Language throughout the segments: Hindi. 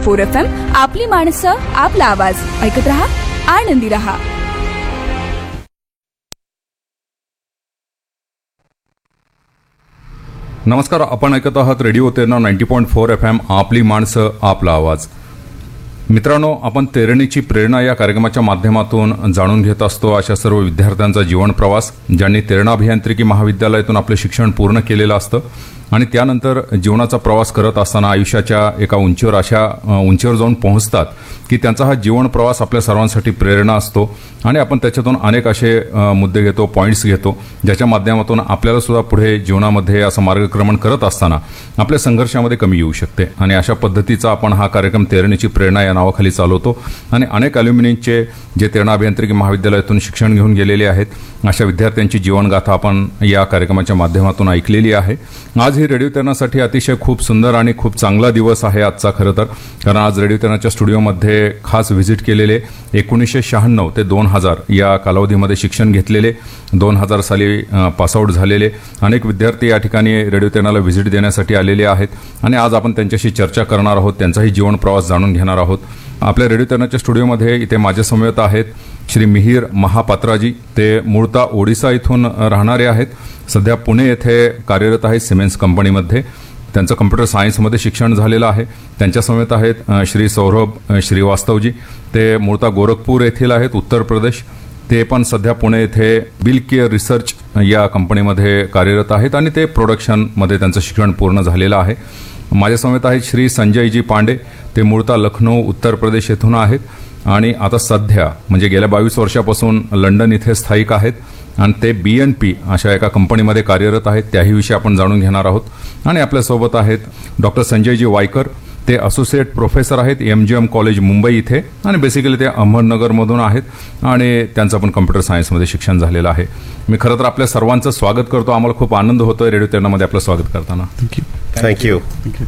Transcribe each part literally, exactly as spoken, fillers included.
फोर एफ एम आपली माणसं आपला आवाज. ऐकत रहा, आनंदी रहा. नमस्कार, आपण ऐकत आहात radio Terna ninety point four F M आपली माणसं आपला आवाज. मित्रांनो, आपण तेरणीची प्रेरणा या कार्यक्रमाच्या माध्यमातून जाणून घेत असतो अशा सर्व विद्यार्थ्यांचा जीवन प्रवास ज्यांनी तेरणा अभियांत्रिकी महाविद्यालयातून आपले शिक्षण पूर्ण केलेलं असतं आणि त्यानंतर जीवनाचा प्रवास करत असताना आयुष्याच्या एका उंचीवर अशा उंचीवर जाऊन पोहोचतात की त्यांचा हा जीवन प्रवास आपल्या सर्वांसाठी प्रेरणा असतो आणि आपण त्याच्यातून अनेक असे मुद्दे घेतो, पॉईंट्स घेतो, ज्याच्या माध्यमातून आपल्याला सुद्धा पुढे जीवनामध्ये असं मार्गक्रमण करत असताना आपल्या संघर्षामध्ये कमी येऊ शकते. आणि अशा पद्धतीचा आपण हा कार्यक्रम तेरणीची प्रेरणा या नावाखाली चालवतो आणि अनेक अल्युमिनियनचे जे तेरणा अभियांत्रिकी महाविद्यालयातून शिक्षण घेऊन गेलेले आहेत अशा विद्यार्थ्यांची जीवनगाथा आपण या कार्यक्रमाच्या माध्यमातून ऐकलेली आहे. आज ही रेडिओ तेरणासाठी अतिशय खूप सुंदर आणि खूप चांगला दिवस आहे आजचा खरं तर, कारण आज रेडिओ तेरणाच्या स्टुडिओमध्ये खास व्हिजिट केलेले एकोणीसशे शहाण्णव ते दोन हजार या कालावधीमध्ये शिक्षण घेतलेले, दोन हजार साली पासआउट झालेले अनेक विद्यार्थी या ठिकाणी रेडिओ तेरणाला व्हिजिट देण्यासाठी आलेले आहेत आणि आज आपण त्यांच्याशी चर्चा करणार आहोत, त्यांचाही जीवन प्रवास जाणून घेणार आहोत. आपल्या रेडिओ तेरणाच्या स्टुडिओमध्ये इथे माझ्या समवेत आहेत श्री मिहीर महापात्राजी. ते मूळतः ओडिसा इथून राहणारे आहेत, सध्या पुणे येथे कार्यरत आहेत सिमेंट्स कंपनीमध्ये. त्यांचं कम्प्युटर सायन्समध्ये शिक्षण झालेलं आहे. त्यांच्या समवेत आहेत श्री सौरभ श्रीवास्तवजी. ते मूळतः गोरखपूर येथील आहेत, उत्तर प्रदेश. ते पण सध्या पुणे येथे बिल केअर रिसर्च या कंपनीमध्ये कार्यरत आहेत आणि ते प्रोडक्शनमध्ये त्यांचं शिक्षण पूर्ण झालेलं आहे. माझ्या समवेत आहेत श्री संजयजी पांडे. ते मूळतः लखनौ उत्तर प्रदेश येथून आहेत आणि आता सध्या म्हणजे गेल्या बावीस वर्षापासून लंडन इथे स्थायिक आहेत आणि ते बी एन पी अशा एका कंपनीमध्ये कार्यरत आहेत. त्याही विषयी आपण जाणून घेणार आहोत. आणि आपल्यासोबत आहेत डॉक्टर संजयजी वायकर. ते असोसिएट प्रोफेसर आहेत M G M college Mumbai इथे आणि बेसिकली ते अहमदनगरमधून आहेत आणि त्यांचं पण कम्प्युटर सायन्समध्ये शिक्षण झालेलं आहे. मी खरं तर आपल्या सर्वांचं स्वागत करतो. आम्हाला खूप आनंद होतोय रेडिओ तेरणामध्ये आपलं स्वागत करताना. थँक्यू थँक्यू थँक्यू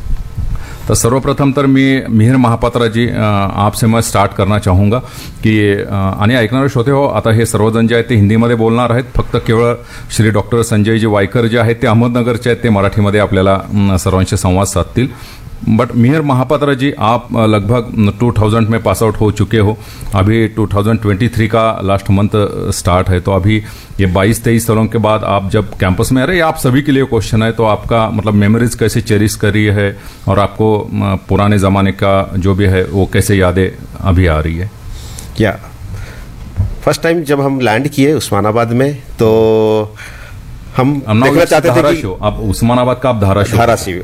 तर सर्वप्रथम तर मी मिहीर महापात्राजी आपसे मैं स्टार्ट करना चाहूँगा की आणि ऐकणारे श्रोते हो, आता हे सर्वजण जे आहेत ते हिंदीमध्ये बोलणार आहेत. फक्त केवळ श्री डॉक्टर संजयजी वायकर जे आहेत ते अहमदनगरचे आहेत, ते मराठीमध्ये आपल्याला सर्वांशी संवाद साधतील. बट मिहीर महापात्रा जी, आप लगभग टू थाउजेंड में पास आउट हो चुके हो. अभी टू थाउजेंड ट्वेंटी थ्री का लास्ट मंथ स्टार्ट है, तो अभी ये बाईस तेईस सालों के बाद आप जब कैंपस में आ रहे हैं, आप सभी के लिए क्वेश्चन है, तो आपका मतलब मेमोरीज कैसे चेरिश कर रही है और आपको पुराने ज़माने का जो भी है वो कैसे यादें अभी आ रही है? या फर्स्ट टाइम जब हम लैंड किए उस्मानाबाद में तो हम देखना चाहते थे कि आप उस्मानाबाद का आप धाराशिव धाराशिव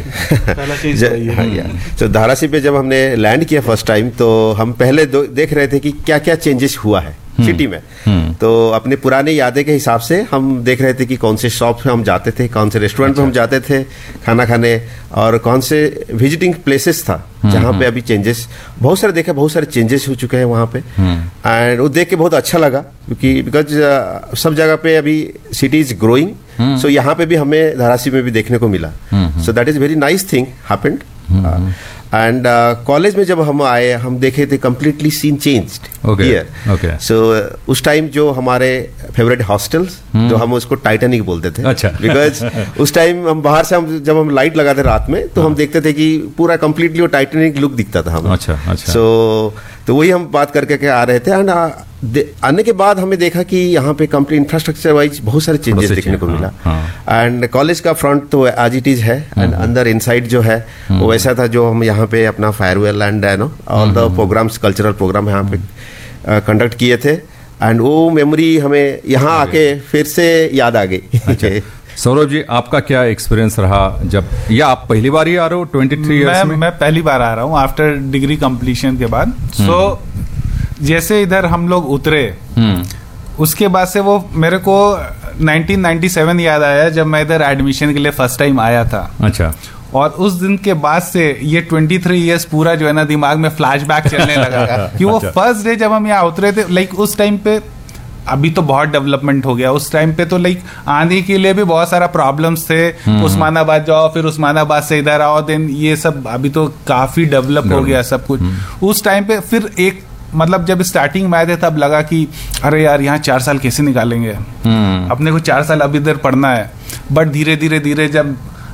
ओके तो धाराशिव पे जब हमने लैंड किया फर्स्ट टाइम तो हम पहले देख रहे थे कि क्या क्या चेंजेस हुआ है सिटी में. तो अपने पुराने यादें के हिसाब से हम देख रहे थे कि कौन से शॉप पे हम जाते थे, कौन से रेस्टोरेंट पे हम जाते थे खाना खाने और कौन से विजिटिंग प्लेसेस था जहाँ पे अभी चेंजेस बहुत सारे देखे, बहुत सारे चेंजेस हो चुके हैं वहाँ पे. एंड वो देख के बहुत अच्छा लगा क्योंकि बिकॉज सब जगह पे अभी सिटी इज ग्रोइंग, सो यहाँ पे भी हमें धाराशिव में भी देखने को मिला. So that is very nice thing happened. And college में जब हम आए हम देखे थे कंप्लीटली सीन चेंज्ड हियर. सो उस टाइम जो हमारे फेवरेट हॉस्टल्स जो हम उसको टाइटैनिक बोलते थे, अच्छा बिकॉज उस टाइम हम बाहर से हम जब हम लाइट लगाते रात में तो हम देखते थे कि पूरा कंप्लीटली वो टाइटैनिक लुक दिखता था हमें. अच्छा अच्छा. सो तो वही हम बात करके के आ रहे थे. एंड आने के बाद हमें देखा कि यहाँ पे कंप्लीट इंफ्रास्ट्रक्चर वाइज बहुत सारे चेंजेस देखने को मिला. एंड कॉलेज का फ्रंट तो एज इट इज है एंड अंदर इनसाइड जो है वो वैसा था जो हम यहाँ पे अपना farewell and know all the programmes, cultural programme यहाँ पे कंडक्ट किए थे. एंड वो मेमोरी हमें यहाँ आके फिर से याद आ गई. सौरभ जी, आपका क्या एक्सपीरियंस रहा जब, या आप पहली बार ही आ रहे हो ट्वेंटी थ्री ईयर्स में? मैं पहली बार आ रहा हूँ आफ्टर डिग्री कंप्लीशन के बाद. सो so, जैसे इधर हम लोग उतरे उसके बाद से वो मेरे को नाइनटीन नाइंटी सेवन याद आया जब मैं इधर एडमिशन के लिए फर्स्ट टाइम आया था. अच्छा. और उस दिन के बाद से ये ट्वेंटी थ्री इयर्स पूरा जो है ना दिमाग में फ्लैशबैक चलने लगा कि वो फर्स्ट डे जब हम यहाँ उतरे थे, लाइक उस टाइम पे, अभी तो बहुत डेवलपमेंट हो गया, उस टाइम पे तो लाइक आने के लिए भी बहुत सारा प्रॉब्लम्स थे. उस्मानाबाद जाओ, फिर उस्मानाबाद से इधर आओ, देन ये सब अभी तो काफी डेवलप हो गया सब कुछ. उस टाइम पे फिर एक मतलब जब स्टार्टिंग में आए थे तब लगा कि अरे यार यहाँ चार साल कैसे निकालेंगे, अपने को चार साल अभी इधर पढ़ना है. बट धीरे धीरे धीरे जब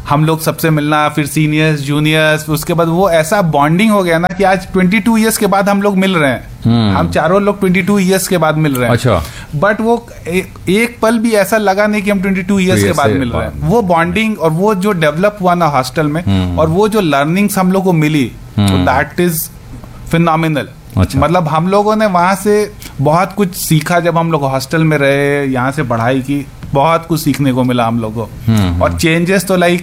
हम लोग सबसे मिलना, फिर सीनियर्स जूनियर्स, उसके बाद वो ऐसा बॉन्डिंग हो गया ना कि आज ट्वेंटी टू इयर्स के बाद हम लोग मिल रहे हैं। हम चारों लोग ट्वेंटी टू इयर्स के बाद मिल रहे हैं। अच्छा। बट वो ए, एक पल भी ऐसा लगा नहीं कि हम ट्वेंटी टू इयर्स के बाद मिल रहे हैं। वो बॉन्डिंग और वो जो डेवलप हुआ ना हॉस्टल में, और वो जो लर्निंग्स हम लोग को मिली, दैट इज फिनोमिनल। अच्छा। मतलब हम लोगों ने वहां से बहुत कुछ सीखा। जब हम लोग हॉस्टल में रहे, यहाँ से पढ़ाई की, बहुत कुछ सीखने को मिला हम लोगों को। और चेंजेस तो like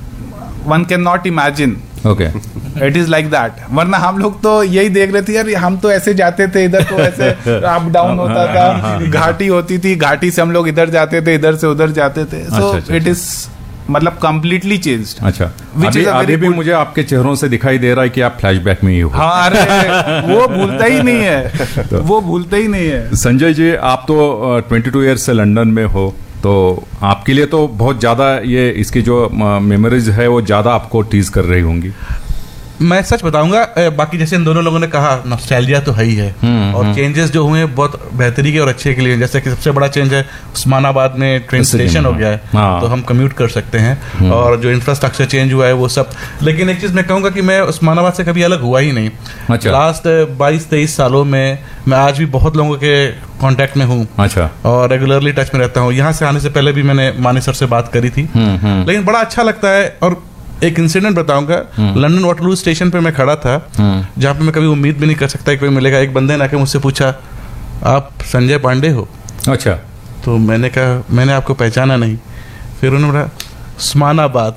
one can not imagine. Okay, it is like that. वरना हम लोग तो यही देख रहे थे यार, हम तो ऐसे जाते थे, इधर तो ऐसे अप डाउन होता था, घाटी होती थी, घाटी से हम लोग इधर जाते थे, इधर से उधर जाते थे। सो इट इज मतलब कंप्लीटली चेंज्ड। अच्छा, अभी, अभी भी मुझे आपके चेहरों से दिखाई दे रहा है कि आप फ्लैशबैक में ही हो। हाँ, अरे वो भूलता ही नहीं है, तो वो भूलता ही नहीं है। संजय जी, आप तो ट्वेंटी टू ईयर्स से लंदन में हो, तो आपके लिए तो बहुत ज्यादा ये इसकी जो मेमोरीज है वो ज्यादा आपको टीज कर रही होंगी। मैं सच बताऊंगा, बाकी जैसे इन दोनों लोगों ने कहा, नॉस्टैल्जिया तो है ही है, और चेंजेस जो हुए बहुत बेहतरी के और अच्छे के लिए। जैसे कि सबसे बड़ा चेंज है उस्मानाबाद में ट्रेन स्टेशन हो गया है, तो हम कम्यूट कर सकते हैं, और जो इंफ्रास्ट्रक्चर चेंज हुआ है वो सब। लेकिन एक चीज मैं कहूंगा कि मैं उस्मानाबाद से कभी अलग हुआ ही नहीं। अच्छा। लास्ट बाईस तेईस सालों में मैं आज भी बहुत लोगों के कांटेक्ट में हूँ। अच्छा। और रेगुलरली टच में रहता हूँ। यहाँ से आने से पहले भी मैंने मानी सर से बात करी थी, लेकिन बड़ा अच्छा लगता है। और एक इंसिडेंट बताऊंगा, लंदन वाटरलू स्टेशन पे मैं खड़ा था, जहाँ पे मैं कभी उम्मीद भी नहीं कर सकता कि कोई मिलेगा। एक बंदे ने आके मुझसे पूछा, आप संजय पांडे हो? अच्छा। तो मैंने कहा, मैंने आपको पहचाना नहीं। फिर उन्होंने बोला, उस्मानाबाद।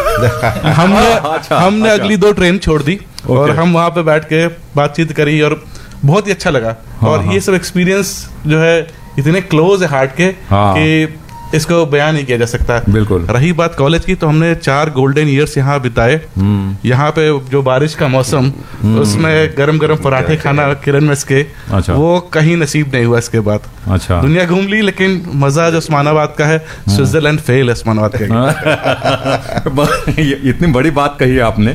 हमने अच्छा, हमने अच्छा। अगली दो ट्रेन छोड़ दी और हम वहां पे बैठ के बातचीत करी, और बहुत ही अच्छा लगा। हाँ, और हाँ। ये सब एक्सपीरियंस जो है इतने क्लोज है हार्ट के हाँ। कि इसको बयान नहीं किया जा सकता। बिल्कुल। रही बात कॉलेज की, तो हमने चार गोल्डन ईयर्स यहाँ बिताए। यहाँ पे जो बारिश का मौसम, उसमें गरम गरम पराठे खाना किरण मेस के, अच्छा। वो कहीं नसीब नहीं हुआ इसके बाद। अच्छा। दुनिया घूम ली, लेकिन मजा जो उस्मानाबाद का है, स्विट्जरलैंड फेल है उस्मानाबाद का। इतनी बड़ी बात कही आपने।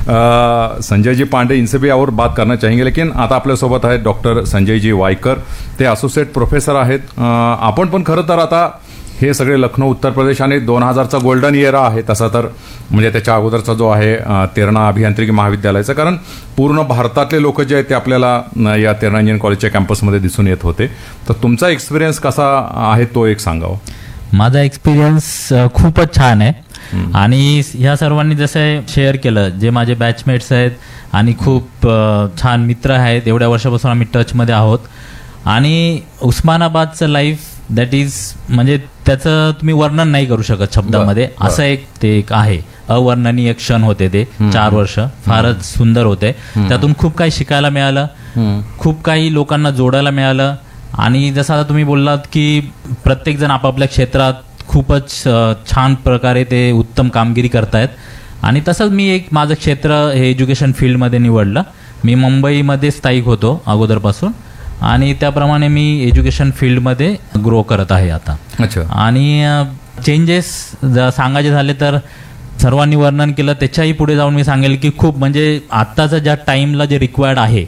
अ, संजय जी पांडे, इनसे भी और बात करना चाहेंगे, लेकिन आता आपल्यासोबत आहेत डॉक्टर संजय जी वायकर. ते असोसिएट प्रोफेसर आहेत. अ, आपण पण खरं तर आता हे सगळे लखनौ उत्तर प्रदेश आणि दोन हजारचा गोल्डन इयर आहे तसा तर, म्हणजे त्याच्या अगोदरचा जो आहे तेरणा अभियांत्रिकी महाविद्यालयाचा, कारण पूर्ण भारतातले लोक जे आहेत ते आपल्याला या तेरणा इंजिनिअरिंग कॉलेजच्या कॅम्पसमध्ये दिसून येत होते. तर तुमचा एक्सपिरियन्स कसा आहे तो एक सांगावं. माझा एक्सपिरियन्स खूपच छान आहे. आणि ह्या सर्वांनी जसं शेअर केलं, जे माझे बॅचमेट्स आहेत आणि खूप छान मित्र आहेत, एवढ्या वर्षापासून आम्ही टचमध्ये आहोत. आणि उस्मानाबादचं लाईफ दॅट इज, म्हणजे त्याचं तुम्ही वर्णन नाही करू शकत शब्दामध्ये. असं एक ते एक आहे, अवर्णनीय क्षण होते ते चार वर्ष, फारच सुंदर होते. त्यातून खूप काही शिकायला मिळालं, खूप काही लोकांना जोडायला मिळालं. आणि जसं आता तुम्ही बोललात की प्रत्येक जण आपापल्या क्षेत्रात खूपच छान प्रकारे ते उत्तम कामगिरी करतायत. आणि तसंच मी एक माझं क्षेत्र हे एज्युकेशन फील्डमध्ये निवडलं. मी मुंबईमध्ये स्थायिक होतो अगोदरपासून, आणि त्याप्रमाणे मी एज्युकेशन फील्डमध्ये ग्रो करत आहे आता. अच्छा. आणि चेंजेस सांगायचे झाले तर सर्वांनी वर्णन केलं, त्याच्याही पुढे जाऊन मी सांगेल की खूप, म्हणजे आत्ताचं ज्या टाइमला जे रिक्वायर्ड आहे,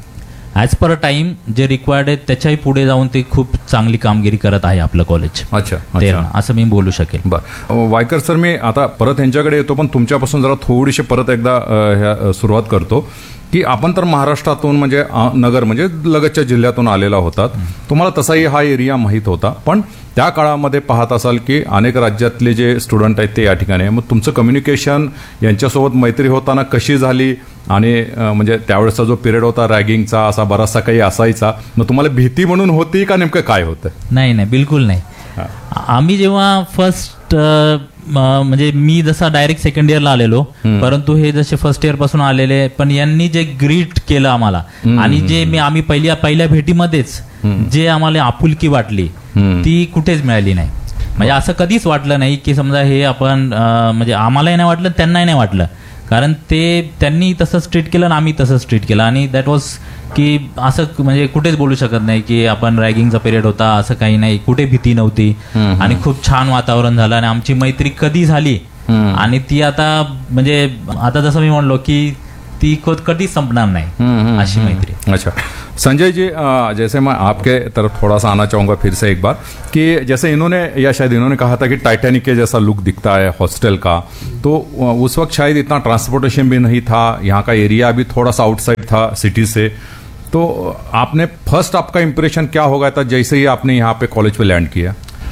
ॲज पर टाइम जे रिक्वायर्ड आहे त्याच्याही पुढे जाऊन ते खूप चांगली कामगिरी करत आहे आपलं कॉलेज. अच्छा, असं मी बोलू शकेल. बरं, वायकर सर, मी आता परत यांच्याकडे येतो, पण तुमच्यापासून जरा थोडीशी परत एकदा सुरुवात करतो की आपण तर महाराष्ट्रातून, म्हणजे नगर म्हणजे लगतच्या जिल्ह्यातून आलेला होतात. तुम्हाला तसाही हा एरिया माहीत होता, पण त्या काळामध्ये पाहत असाल की अनेक राज्यातले जे स्टुडंट आहेत ते या ठिकाणी आहे. मग तुमचं कम्युनिकेशन यांच्यासोबत मैत्री होताना कशी झाली, आणि म्हणजे त्यावेळेसचा जो पिरियड होता रॅगिंगचा असा बराचसा काही असायचा, मग तुम्हाला भीती म्हणून होती का नेमकं काय होतं? नाही नाही, बिलकुल नाही. आम्ही जेव्हा फर्स्ट, म्हणजे मी जसा डायरेक्ट सेकंड इयरला आलेलो, परंतु हे जसे फर्स्ट इयर पासून आलेले, पण यांनी जे ग्रीट केलं आम्हाला, आणि जे मी आम्ही पहिल्या पहिल्या भेटीमध्येच जे आम्हाला आपुलकी वाटली ती कुठेच मिळाली नाही. म्हणजे असं कधीच वाटलं नाही की समजा हे आपण, म्हणजे आम्हालाही नाही वाटलं, त्यांनाही नाही वाटलं, कारण ते त्यांनी तसंच ट्रीट केलं आणि आम्ही तसंच ट्रीट केलं. आणि दॅट वॉज की असं, म्हणजे कुठेच बोलू शकत नाही की आपण रॅगिंगचा पिरियड होता, असं काही नाही. कुठे भीती नव्हती, आणि खूप छान वातावरण झालं, आणि आमची मैत्री कधी झाली, आणि ती आता, म्हणजे आता जसं मी म्हणलो की ती को- कधीच संपणार नाही अशी मैत्री. अच्छा संजय जी, अ, जैसे मैं आपके तरफ थोड़ा सा आना चाहूँगा फिर से एक बार कि जैसे इन्होंने या शायद इन्होंने कहा था कि टाइटैनिक के जैसा लुक दिखता है हॉस्टल का, तो अ, उस वक्त शायद इतना ट्रांसपोर्टेशन भी नहीं था, यहाँ का एरिया भी थोड़ा सा आउटसाइड था सिटी से, तो आपने फर्स्ट आपका इम्प्रेशन क्या हो गया था जैसे ही आपने यहाँ पे कॉलेज पे लैंड किया?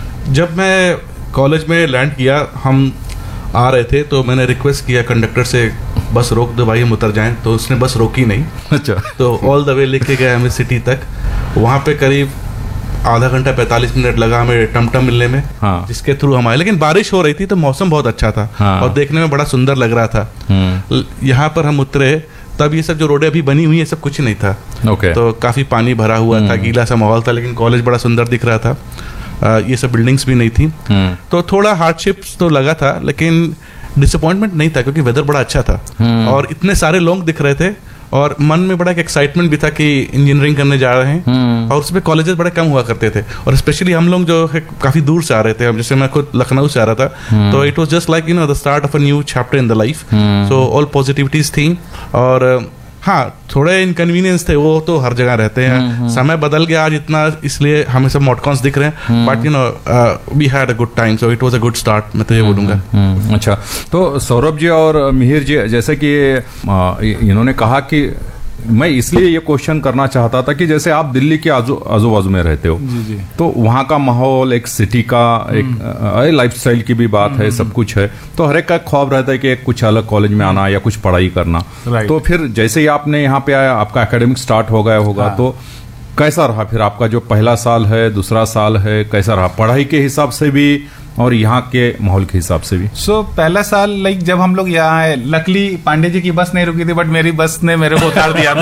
जब मैं कॉलेज में लैंड किया, हम आ रहे थे तो मैंने रिक्वेस्ट किया कंडक्टर से, बस रोक दो भाई हम उतर जाएं, तो उसने बस रोकी नहीं. अच्छा. तो ऑल द वे लेके गया हमें सिटी तक. वहाँ पे करीब आधा घंटा पैंतालीस मिनट लगा हमें टमटम मिलने में, हाँ. जिसके थ्रू हम आए. लेकिन बारिश हो रही थी तो मौसम बहुत अच्छा था, हाँ. और देखने में बड़ा सुंदर लग रहा था. हम्म. यहाँ पर हम उतरे तब ये सब जो रोडें अभी बनी हुई है सब कुछ नहीं था. ओके. तो काफी पानी भरा हुआ था, गीला सा माहौल था, लेकिन कॉलेज बड़ा सुंदर दिख रहा था. आ, ये सब बिल्डिंग्स भी नहीं थी. हम्म. तो थोड़ा हार्डशिप्स तो लगा था, लेकिन डिसअपॉइंटमेंट नहीं था क्योंकि वेदर बड़ा अच्छा था और इतने सारे लोग दिख रहे थे, और मन में बड़ा एक एक्साइटमेंट भी था कि इंजीनियरिंग करने जा रहे हैं. और उसमें कॉलेजेस बड़े कम हुआ करते थे, और स्पेशली हम लोग जो है काफी दूर से आ रहे थे. जैसे मैं खुद लखनऊ से आ रहा था, तो it was just like you know the start of a new chapter in the life. So all positivities थी. और हाँ, थोड़े इनकन्वीनियंस थे, वो तो हर जगह रहते हैं. समय बदल गया आज इतना, इसलिए हमें सब मॉडकॉन्स दिख रहे हैं, but you know we had a good time, so it was a good start, मैं तो ये बोलूंगा. हम्म, अच्छा. तो सौरभ जी और मिहिर जी, जैसे कि आ, इन्होंने कहा कि मैं इसलिए ये क्वेश्चन करना चाहता था कि जैसे आप दिल्ली के आजू आजू बाजू में रहते हो, जी जी. तो वहाँ का माहौल, एक सिटी का एक लाइफस्टाइल की भी बात है, सब कुछ है, तो हर एक का ख्वाब रहता है कि एक कुछ अलग कॉलेज में आना या कुछ पढ़ाई करना. Right. तो फिर जैसे ही आपने यहाँ पे आया, आपका एकेडमिक स्टार्ट हो गया होगा, हाँ. तो कैसा रहा फिर आपका जो पहला साल है, दूसरा साल है, कैसा रहा पढ़ाई के हिसाब से भी और यहाँ के माहौल के हिसाब से भी? सो so, पहला साल लाइक जब हम लोग यहाँ आए, लकली पांडे जी की बस नहीं रुकी थी, बट मेरी बस ने मेरे को उतार दिया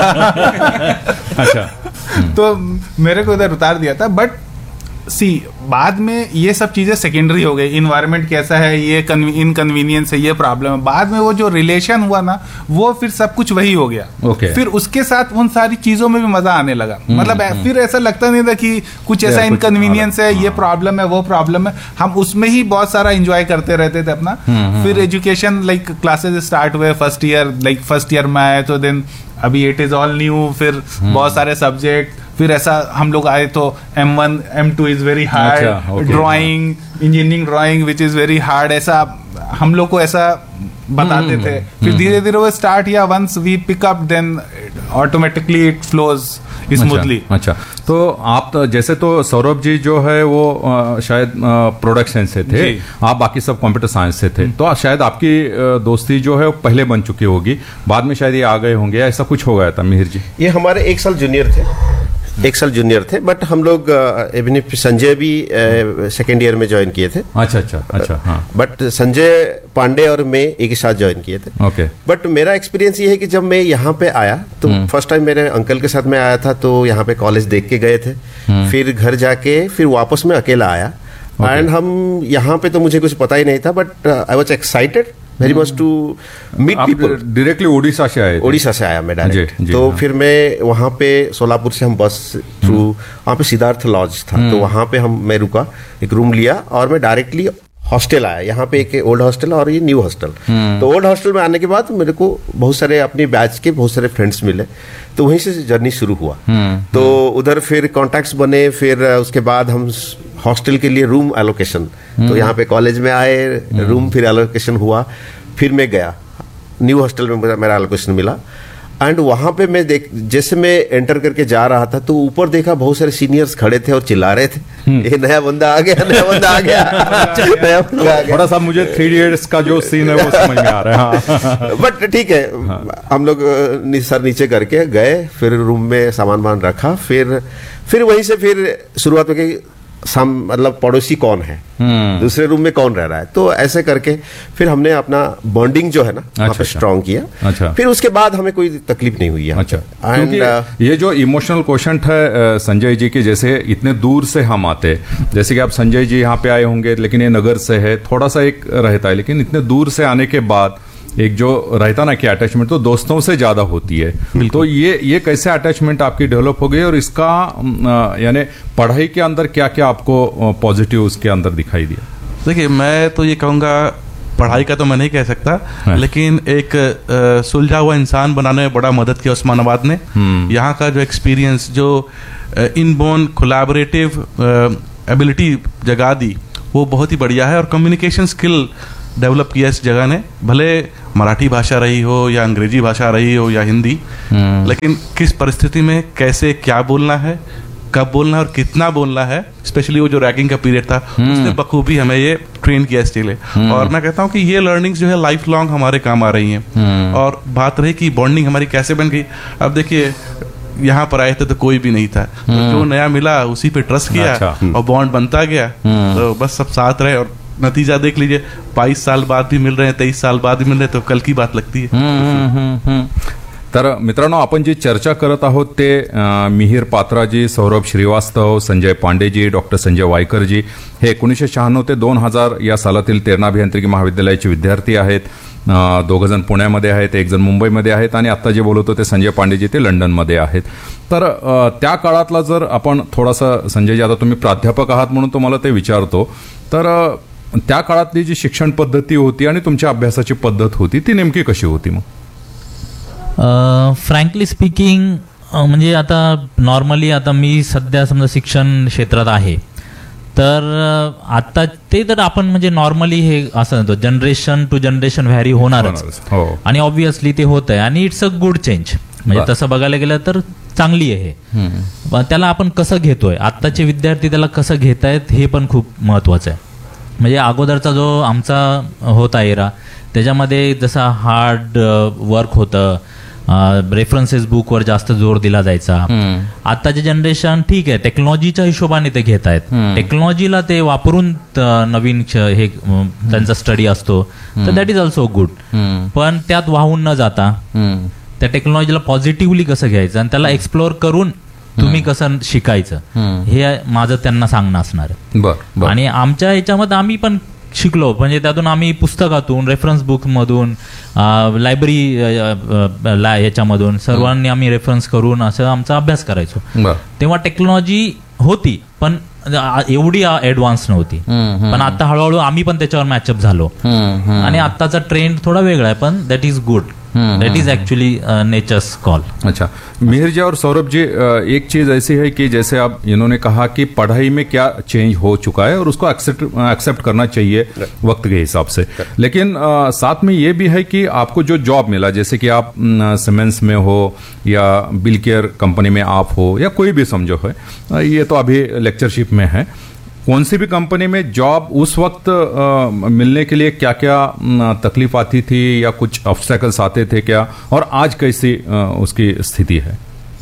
था. अच्छा. तो मेरे को इधर उतार दिया था. बट सी बाद में ये सब चीजें सेकेंडरी हो गई. इन्वायरमेंट कैसा है, ये इनकन्वीनियंस है, ये प्रॉब्लम है. बाद में वो जो रिलेशन हुआ ना, वो फिर सब कुछ वही हो गया. Okay. फिर उसके साथ उन सारी चीजों में भी मजा आने लगा. मतलब फिर ऐसा लगता नहीं था कि कुछ ऐसा कुछ इनकन्वीनियंस है, ये प्रॉब्लम है, वो प्रॉब्लम है. हम उसमें ही बहुत सारा एंजॉय करते रहते थे अपना. फिर एजुकेशन लाइक क्लासेस स्टार्ट हुए first year, like first year में आए तो देन अभी इट इज ऑल न्यू. फिर बहुत सारे सब्जेक्ट, फिर ऐसा हम लोग आए तो M one M two is very hard, अच्छा, okay. Drawing, engineering drawing which is very hard, ऐसा हम लोग को ऐसा बताते थे. फिर धीरे धीरे वो स्टार्ट किया. Once we pick up then automatically it flows smoothly. अच्छा, तो आप तो, जैसे तो सौरभ जी जो है वो आ, शायद प्रोडक्शन से थे, आप बाकी सब कंप्यूटर साइंस से थे, तो शायद आपकी आ, दोस्ती जो है वो पहले बन चुकी होगी, बाद में शायद ये आ गए होंगे, ऐसा कुछ हो गया था मिहिर जी? ये हमारे एक साल जूनियर थे, एक साल जूनियर थे. बट हम लोग इवन संजय भी सेकेंड ईयर में ज्वाइन किए थे. अच्छा अच्छा अच्छा. हाँ. बट संजय पांडे और मैं एक ही साथ ज्वाइन किए थे. ओके. बट मेरा एक्सपीरियंस ये है कि जब मैं यहाँ पे आया तो फर्स्ट टाइम मेरे अंकल के साथ में आया था, तो यहाँ पे कॉलेज देख के गए थे. फिर घर जाके फिर वापस में अकेला आया. एंड हम यहाँ पे तो मुझे कुछ पता ही नहीं था, but I was excited very much to meet people. Directly Orissa से आए थे? उड़ीसा से आया मैं डायरेक्ट. जी, जी, तो हाँ. फिर मैं वहाँ पे सोलापुर से हम बस थ्रू, वहाँ पे सिद्धार्थ लॉज था, तो वहाँ पे हम मैं रुका, एक रूम लिया और मैं डायरेक्टली हॉस्टल आया. यहाँ पे एक ओल्ड हॉस्टल और ये न्यू हॉस्टल. तो ओल्ड हॉस्टल में आने के बाद मेरे को बहुत सारे अपने बैच के बहुत सारे फ्रेंड्स मिले, तो वहीं से जर्नी शुरू हुआ. तो उधर फिर कॉन्टैक्ट्स बने. फिर उसके बाद हम हॉस्टल के लिए रूम एलोकेशन, तो यहाँ पे कॉलेज में आए, रूम फिर एलोकेशन हुआ. फिर मैं गया न्यू हॉस्टल में, मेरा, मेरा एलोकेशन मिला. एंड वहां पे मैं देख, जैसे मैं एंटर करके जा रहा था तो ऊपर देखा बहुत सारे सीनियर्स खड़े थे और चिल्ला रहे थे, ये नया बंदा आ गया, नया बंदा आ गया, नया बंदा आ गया. थोड़ा सा मुझे थ्री इडियट्स का जो सीन है वो समझ में आ रहा है. बट ठीक है, हम लोग सर नीचे करके गए, फिर रूम में सामान वामान रखा. फिर फिर वहीं से फिर शुरुआत में कि साम मतलब पड़ोसी कौन है, दूसरे रूम में कौन रह रहा है, तो ऐसे करके फिर हमने अपना बॉन्डिंग जो है ना वहाँ पे स्ट्रांग किया. अच्छा. फिर उसके बाद हमें कोई तकलीफ नहीं हुई. अच्छा. एंड क्योंकि ये जो इमोशनल क्वेश्चन है संजय जी की, जैसे इतने दूर से हम आते, जैसे कि आप संजय जी यहाँ पे आए होंगे, लेकिन ये नगर से है, थोड़ा सा एक रहता है, लेकिन इतने दूर से आने के बाद एक जो रहता ना कि अटैचमेंट तो दोस्तों से ज्यादा होती है. तो ये ये कैसे अटैचमेंट आपकी डेवलप हो गई, और इसका यानी पढ़ाई के अंदर क्या क्या आपको पॉजिटिव उसके अंदर दिखाई दिया? देखिए, मैं तो ये कहूँगा पढ़ाई का तो मैं नहीं कह सकता, लेकिन एक अ, सुलझा हुआ इंसान बनाने में बड़ा मदद किया उस्मानाबाद ने। यहाँ का जो एक्सपीरियंस, जो इनबोर्न कोलैबोरेटिव एबिलिटी जगा दी, वो बहुत ही बढ़िया है। और कम्युनिकेशन स्किल डेवलप किया इस जगह ने, भले मराठी भाषा रही हो या अंग्रेजी भाषा रही हो या हिंदी, लेकिन किस परिस्थिति में कैसे क्या बोलना है, कब बोलना है और कितना बोलना है, स्पेशली वो जो रैगिंग का पीरियड था, उसने बखूबी हमें ये ट्रेन किया इसके लिए। और मैं कहता हूँ कि ये लर्निंग्स जो है लाइफ लॉन्ग हमारे काम आ रही हैं। और बात रही कि बॉन्डिंग हमारी कैसे बन गई, अब देखिए यहाँ पर आए थे तो कोई भी नहीं था, तो जो नया मिला उसी पे ट्रस्ट किया अच्छा। और बॉन्ड बनता गया, तो बस सब साथ रहे। और नतीजा देख लीजिए, बाईस साल बाद भी मिल रहे हैं, तेईस साल बाद भी मिल रहे हैं, तो कल की बात लगती है। हम्म, हम्म, हम्म. तर मित्रांनो, आपण जी चर्चा करत आहोत ते अ, मिहिर पात्राजी, सौरभ श्रीवास्तव, संजय पांडेजी, डॉक्टर संजय वायकरजी हे एकोणीसशे शहाण्णव ते दोन हजार या सालातील तेरणा अभियांत्रिकी महाविद्यालयाचे विद्यार्थी आहेत. दोघं जण पुण्यामध्ये आहेत, एक जण मुंबईमध्ये आहेत आणि आता जे बोलत होते संजय पांडेजी ते लंडनमध्ये आहेत. तर अ, त्या काळातला जर आपण थोडासा, संजयजी आता तुम्ही प्राध्यापक आहात म्हणून तुम्हाला ते विचारतो, तर अ, त्या काळातली जी शिक्षण पद्धती होती आणि तुमच्या अभ्यासाची पद्धत होती ती नेमकी कशी होती मग? फ्रँकली स्पीकिंग, म्हणजे आता नॉर्मली आता मी सध्या समजा शिक्षण क्षेत्रात आहे, तर अ, आता ते तर आपण म्हणजे नॉर्मली हे असं म्हणतो, जनरेशन टू जनरेशन व्हॅरी होणारच. हो. आणि ऑब्व्हियसली ते होत आहे आणि इट्स अ गुड चेंज. म्हणजे तसं बघायला गेलं तर चांगली आहे हे. पण त्याला आपण कसं घेतोय, आत्ताचे विद्यार्थी त्याला कसं घेतायत हे पण खूप महत्वाचं आहे. म्हणजे अगोदरचा जो आमचा होता एरा, त्याच्यामध्ये जसा हार्ड वर्क होतं, रेफरन्सेस बुकवर जास्त जोर दिला जायचा. आताचे जनरेशन ठीक आहे, टेक्नॉलॉजीच्या हिशोबाने ते घेत आहेत, टेक्नॉलॉजीला ते वापरून त- नवीन श- हे अं, त्यांचा स्टडी असतो, तर दॅट इज ऑल्सो गुड. पण त्यात वाहून न जाता त्या टेक्नॉलॉजीला पॉझिटिव्हली कसं घ्यायचं आणि त्याला एक्सप्लोअर करून तुम्ही कसं शिकायचं, हे माझं त्यांना सांगणं असणार आहे. बर बर. आणि आमच्या ह्याच्यामध्ये आम्ही पण शिकलो, म्हणजे त्यातून आम्ही पुस्तकातून, रेफरन्स बुकमधून, लायब्ररी ह्याच्यामधून सर्वांनी आम्ही रेफरन्स करून असं आमचा अभ्यास करायचो. बर. तेव्हा टेक्नॉलॉजी होती पण एवढी ॲडव्हान्स नव्हती. पण आता हळूहळू आम्ही पण त्याच्यावर मॅचअप झालो आणि आताचा ट्रेंड थोडा वेगळा आहे, पण that is good. That is actually nature's call. अच्छा, मिहिर जी और सौरभ जी, एक चीज ऐसी है कि जैसे आप इन्होंने कहा कि पढ़ाई में क्या चेंज हो चुका है और उसको एक्सेप्ट एक्सेप्ट करना चाहिए वक्त के हिसाब से, लेकिन आ, साथ में ये भी है कि आपको जो जॉब मिला, जैसे कि आप सीमेंस में हो या बिल केयर कंपनी में आप हो या कोई भी समझो है, ये तो अभी लेक्चरशिप में है, कौन सी भी कंपनी में जॉब उस वक्त आ, मिलने के लिए क्या क्या तकलीफ आती थी या कुछ ऑब्स्टेकल्स आते थे क्या, और आज कैसी आ, उसकी स्थिति है?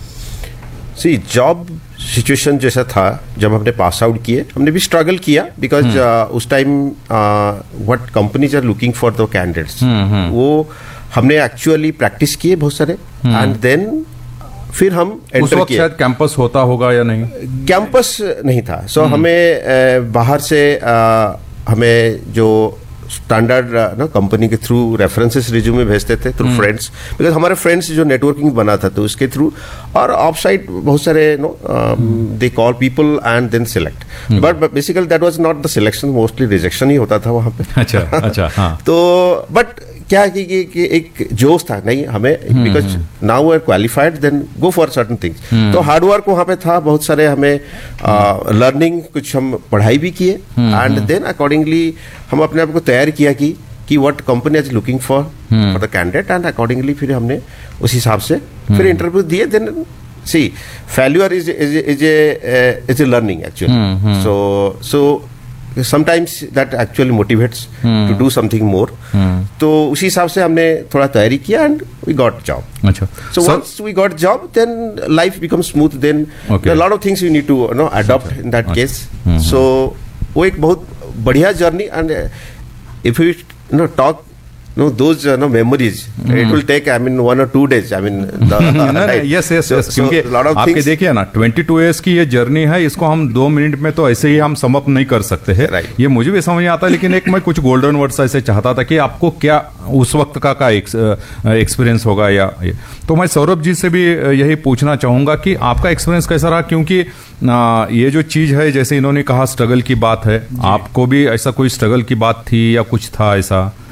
सी जॉब सिचुएशन जैसा था जब हमने पास आउट किए, हमने भी स्ट्रगल किया, बिकॉज उस time what companies are looking for the candidates, वो हमने एक्चुअली प्रैक्टिस किए बहुत सारे, एंड देन फिर हम उस एंटर वक्त किए. शायद कैंपस होता होगा या नहीं? कैंपस नहीं था, सो so हमें अ, बाहर से अ, हमें जो स्टैंडर्ड ना कंपनी के थ्रू रेफरेंसेस रिज्यूमे भेजते थे थ्रू फ्रेंड्स, बिकॉज हमारे फ्रेंड्स जो नेटवर्किंग बना था तो उसके थ्रू, और ऑफ साइड बहुत सारे no they call people and then select, but basically that was not the selection, mostly rejection ही होता था वहाँ पे. अच्छा अच्छा. हाँ. तो बट क्या है कि, कि, कि एक जोश था, नहीं हमें, because now we are qualified, then go for certain things. तो हार्ड वर्क वहाँ पे था, बहुत सारे हमें लर्निंग, कुछ हम पढ़ाई भी किए, एंड देन अकॉर्डिंगली हम अपने आप को तैयार किया कि कि what company is looking for for the candidate, and accordingly फिर हमने उस हिसाब से फिर इंटरव्यू दिए. Then C failure is is is a is a learning actually. So so sometimes that actually motivates to do something more. तो उसी हिसाब से हमने थोड़ा तैयारी किया and we got job. अच्छा. So once we got job, then life becomes smooth. Then Okay. there are a lot of things you need to you know adopt in that case. So वो एक बहुत बढ़िया journey, and uh, if we you know talk no those uh, no memories, it will take I mean one or two days. I mean the, right? Yes yes So- yes, so क्योंकि lot of आपके things. देखिए ना, ट्वेंटी टू ईयर्स की ये जर्नी है, इसको हम दो मिनट में तो ऐसे ही हम समअप नहीं कर सकते हैं. Right. ये मुझे भी समझ नहीं आता, लेकिन एक मैं कुछ गोल्डन वर्ड्स ऐसे चाहता था कि आपको क्या उस वक्त का का एक्सपीरियंस होगा या ये. तो मैं सौरभ जी से भी यही पूछना चाहूंगा कि आपका एक्सपीरियंस कैसा रहा, क्योंकि आ, ये जो चीज है, जैसे इन्होंने कहा स्ट्रगल की बात है, आपको भी ऐसा कोई स्ट्रगल की बात थी या कुछ था ऐसा?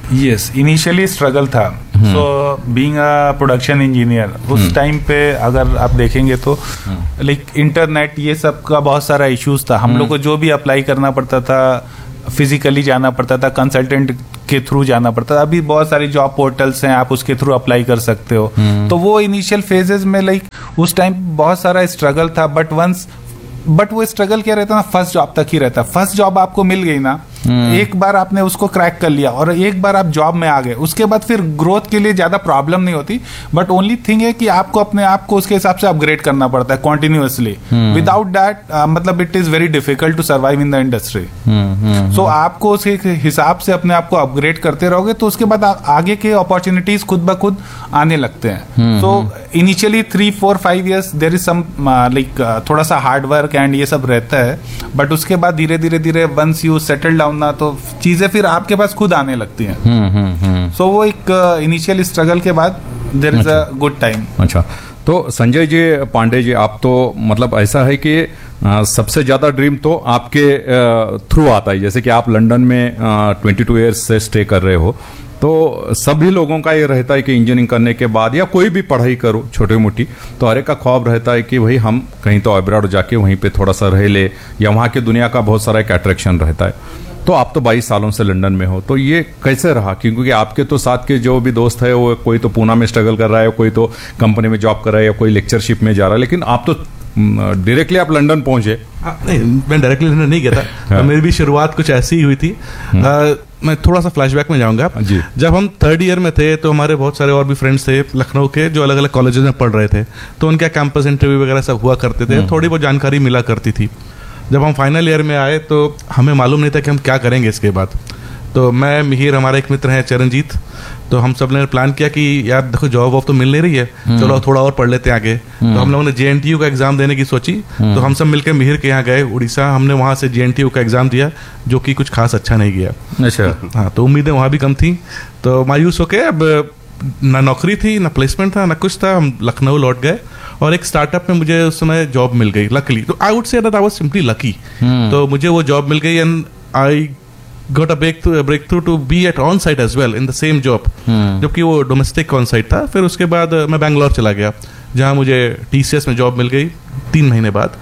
यस, इनिशियली स्ट्रगल था. So being a production engineer उस टाइम पे अगर आप देखेंगे तो लाइक इंटरनेट ये सब का बहुत सारा इश्यूज था. हम लोग को जो भी अप्लाई करना पड़ता था फिजिकली जाना पड़ता था, कंसल्टेंट के थ्रू जाना पड़ता था. अभी बहुत सारे जॉब पोर्टल्स हैं, आप उसके थ्रू अप्लाई कर सकते हो. तो वो इनिशियल फेजेस में लाइक उस टाइम बहुत सारा स्ट्रगल था. बट वंस बट वो स्ट्रगल क्या रहता ना, फर्स्ट जॉब तक ही रहता. फर्स्ट जॉब आपको मिल गई ना, एक बार आपने उसको क्रैक कर लिया और एक बार आप जॉब में आ गए, उसके बाद फिर ग्रोथ के लिए ज्यादा प्रॉब्लम नहीं होती. बट ओनली थिंग है कि आपको अपने आप को उसके हिसाब से अपग्रेड करना पड़ता है कॉन्टिन्यूअसली. विदाउट दैट मतलब it is very difficult to survive in the industry. सो आपको उसके हिसाब से अपने आप को अपग्रेड करते रहोगे तो उसके बाद आगे के अपॉर्चुनिटीज खुद ब खुद आने लगते हैं. So initially three four five years there is some like थोड़ा सा हार्ड वर्क एंड ये सब रहता है. बट उसके बाद धीरे धीरे धीरे वंस यू सेटल डाउन ना, तो चीजें फिर आपके पास खुद आने लगती हैं. सो वो एक इनिशियल स्ट्रगल के बाद there is a good time. अच्छा, तो संजय जी पांडे जी, आप तो मतलब ऐसा है कि आ, सबसे ज्यादा ड्रीम तो आपके थ्रू आता है. जैसे कि आप लंदन में ट्वेंटी टू ईयर्स से स्टे कर रहे हो, तो सभी लोगों का ये रहता है कि इंजीनियरिंग करने के बाद या कोई भी पढ़ाई करो छोटी मोटी, तो हर एक का ख्वाब रहता है कि भाई हम कहीं तो अब्रॉड जाके वहीं पे थोड़ा सा रह ले, या वहाँ की दुनिया का बहुत सारा एक अट्रैक्शन रहता है. तो आप तो बाईस सालों से लंदन में हो, तो ये कैसे रहा? क्योंकि आपके तो साथ के जो भी दोस्त है वो कोई तो पूना में स्ट्रगल कर रहा है, कोई तो कंपनी में जॉब कर रहा है, या कोई लेक्चरशिप में जा रहा है, लेकिन आप तो डायरेक्टली आप लंदन पहुंचे. नहीं, मैं डायरेक्टली लंदन नहीं गया था. हाँ. मेरी भी शुरुआत कुछ ऐसी ही हुई थी. आ, मैं थोड़ा सा फ्लैशबैक में जाऊंगा. जब हम थर्ड ईयर में थे तो हमारे बहुत सारे और भी फ्रेंड्स थे लखनऊ के जो अलग अलग कॉलेजेस में पढ़ रहे थे, तो उनके कैंपस इंटरव्यू वगैरह सब हुआ करते थे. थोड़ी बहुत जानकारी मिला करती थी. जब हम फाइनल ईयर में आए तो हमें मालूम नहीं था कि हम क्या करेंगे इसके बाद. तो मैं मिहिर, हमारा एक मित्र है चरणजीत, तो हम सब ने प्लान किया कि यार देखो जॉब वॉब तो मिल नहीं रही है, चलो थोड़ा और पढ़ लेते हैं आगे. तो हम लोगों ने जे एन टी यू का एग्जाम देने की सोची. तो हम सब मिलकर मिहिर के यहाँ गए उड़ीसा. हमने वहाँ से जे एन टी यू का एग्जाम दिया जो कि कुछ खास अच्छा नहीं गया. अच्छा. हाँ, तो उम्मीदें वहाँ भी कम थी. तो मायूस होके अब ना नौकरी थी ना प्लेसमेंट था ना कुछ था. हम लखनऊ लौट गए और एक स्टार्टअप में मुझे उस समय जॉब मिल गई लकीली. तो I would say that I was simply lucky. तो मुझे वो जॉब मिल गई and I got a breakthrough breakthrough to be at on site as well in the same job. जबकि वो डोमेस्टिक ऑन साइट था. फिर उसके बाद मैं बैंगलोर चला गया जहाँ मुझे टी सी एस में जॉब मिल गई तीन महीने बाद.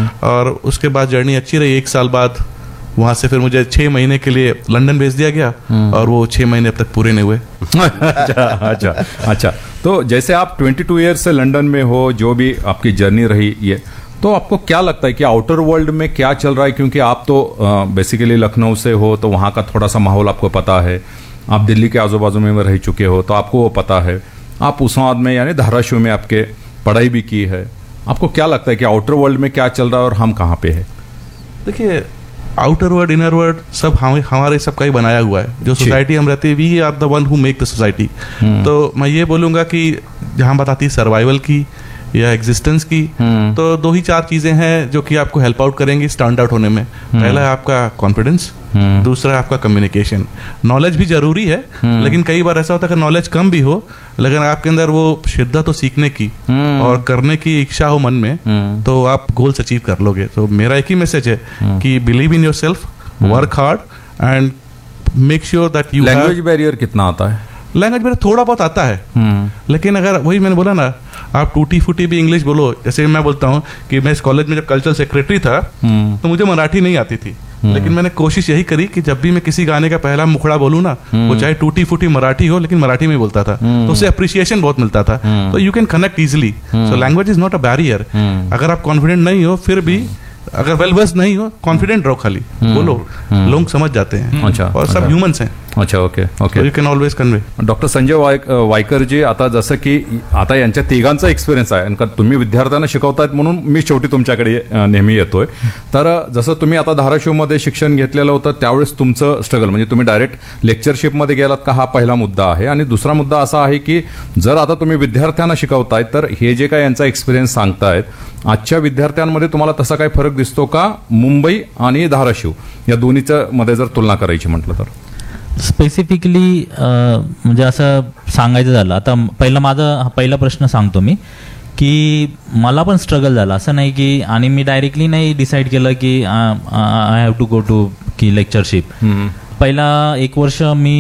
और उसके बाद जर्नी अच्छी रही. एक साल बाद वहां से फिर मुझे छह महीने के लिए लंदन भेज दिया गया और वो छह महीने अब तक पूरे नहीं हुए. अच्छा अच्छा अच्छा. तो जैसे आप ट्वेंटी टू ईयर्स से लंदन में हो, जो भी आपकी जर्नी रही ये, तो आपको क्या लगता है कि आउटर वर्ल्ड में क्या चल रहा है? क्योंकि आप तो बेसिकली लखनऊ से हो, तो वहाँ का थोड़ा सा माहौल आपको पता है. आप दिल्ली के आजू बाजू में रह चुके हो, तो आपको वो पता है. आप उस्मानाबाद में यानी धाराशिव में आपके पढ़ाई भी की है. आपको क्या लगता है कि आउटर वर्ल्ड में क्या चल रहा है और हम कहाँ पे है? देखिए, आउटर वर्ल्ड इनर वर्ल्ड सब हम हमारे सबका ही बनाया हुआ है. जो सोसाइटी हम रहते हैं, we are the one who make the society. तो मैं ये बोलूँगा कि जहाँ बात आती है सर्वाइवल की या एग्जिस्टेंस की, तो दो ही चार चीजें हैं जो कि आपको हेल्प आउट करेंगी स्टैंड आउट होने में. पहला है आपका कॉन्फिडेंस, दूसरा है आपका कम्युनिकेशन. नॉलेज भी जरूरी है, लेकिन कई बार ऐसा होता है कि नॉलेज कम भी हो लेकिन आपके अंदर वो शिद्दत हो सीखने की और करने की इच्छा हो मन में, तो आप गोल्स अचीव कर लोगे. तो मेरा एक ही मैसेज है कि believe in your self, work hard and make sure that you. Language barrier कितना आता है? लैंग्वेज बैरियर थोड़ा बहुत आता है, लेकिन अगर वही मैंने बोला ना, आप टूटी फूटी भी इंग्लिश बोलो. जैसे मैं बोलता हूँ कि मैं इस कॉलेज में जब कल्चरल सेक्रेटरी था तो मुझे मराठी नहीं आती थी, लेकिन मैंने कोशिश यही करी कि जब भी मैं किसी गाने का पहला मुखड़ा बोलूँ ना, वो चाहे टूटी फूटी मराठी हो लेकिन मराठी में बोलता था, तो उससे अप्रिसिएशन बहुत मिलता था. तो you can connect easily. So language is not a barrier. अगर आप कॉन्फिडेंट नहीं हो, फिर भी अगर वेल वर्स नहीं हो, कॉन्फिडेंट रहो, खाली बोलो, लोग समझ जाते हैं. अच्छा. और सब ह्यूमन्स हैं. अच्छा. Okay okay. You can always convey. Doctor Sanjay वाय वायकर जी, आता जसं की आता यांच्या तिघांचा एक्सपिरियन्स आहे, कारण तुम्ही विद्यार्थ्यांना शिकवतायत म्हणून मी शेवटी तुमच्याकडे नेहमी येतोय. तर जसं तुम्ही आता धाराशिवमध्ये शिक्षण घेतलेलं होतं त्यावेळेस तुमचं स्ट्रगल म्हणजे तुम्ही डायरेक्ट लेक्चरशिपमध्ये गेलात का, हा पहिला मुद्दा आहे. आणि दुसरा मुद्दा असा आहे की जर आता तुम्ही विद्यार्थ्यांना शिकवतायत तर हे जे काय यांचा एक्सपिरियन्स सांगतायत, आजच्या विद्यार्थ्यांमध्ये तुम्हाला तसा काही फरक दिसतो का मुंबई आणि धाराशिव या दोन्हीच्या मध्ये जर तुलना करायची म्हटलं तर? स्पेसिफिकली म्हणजे असं सांगायचं झालं, आता पहिला माझा पहिला प्रश्न सांगतो मी, की मला पण स्ट्रगल झाला. असं नाही की, आणि मी डायरेक्टली नाही डिसाईड केलं की I have to go to की लेक्चरशिप. पहिला एक वर्ष मी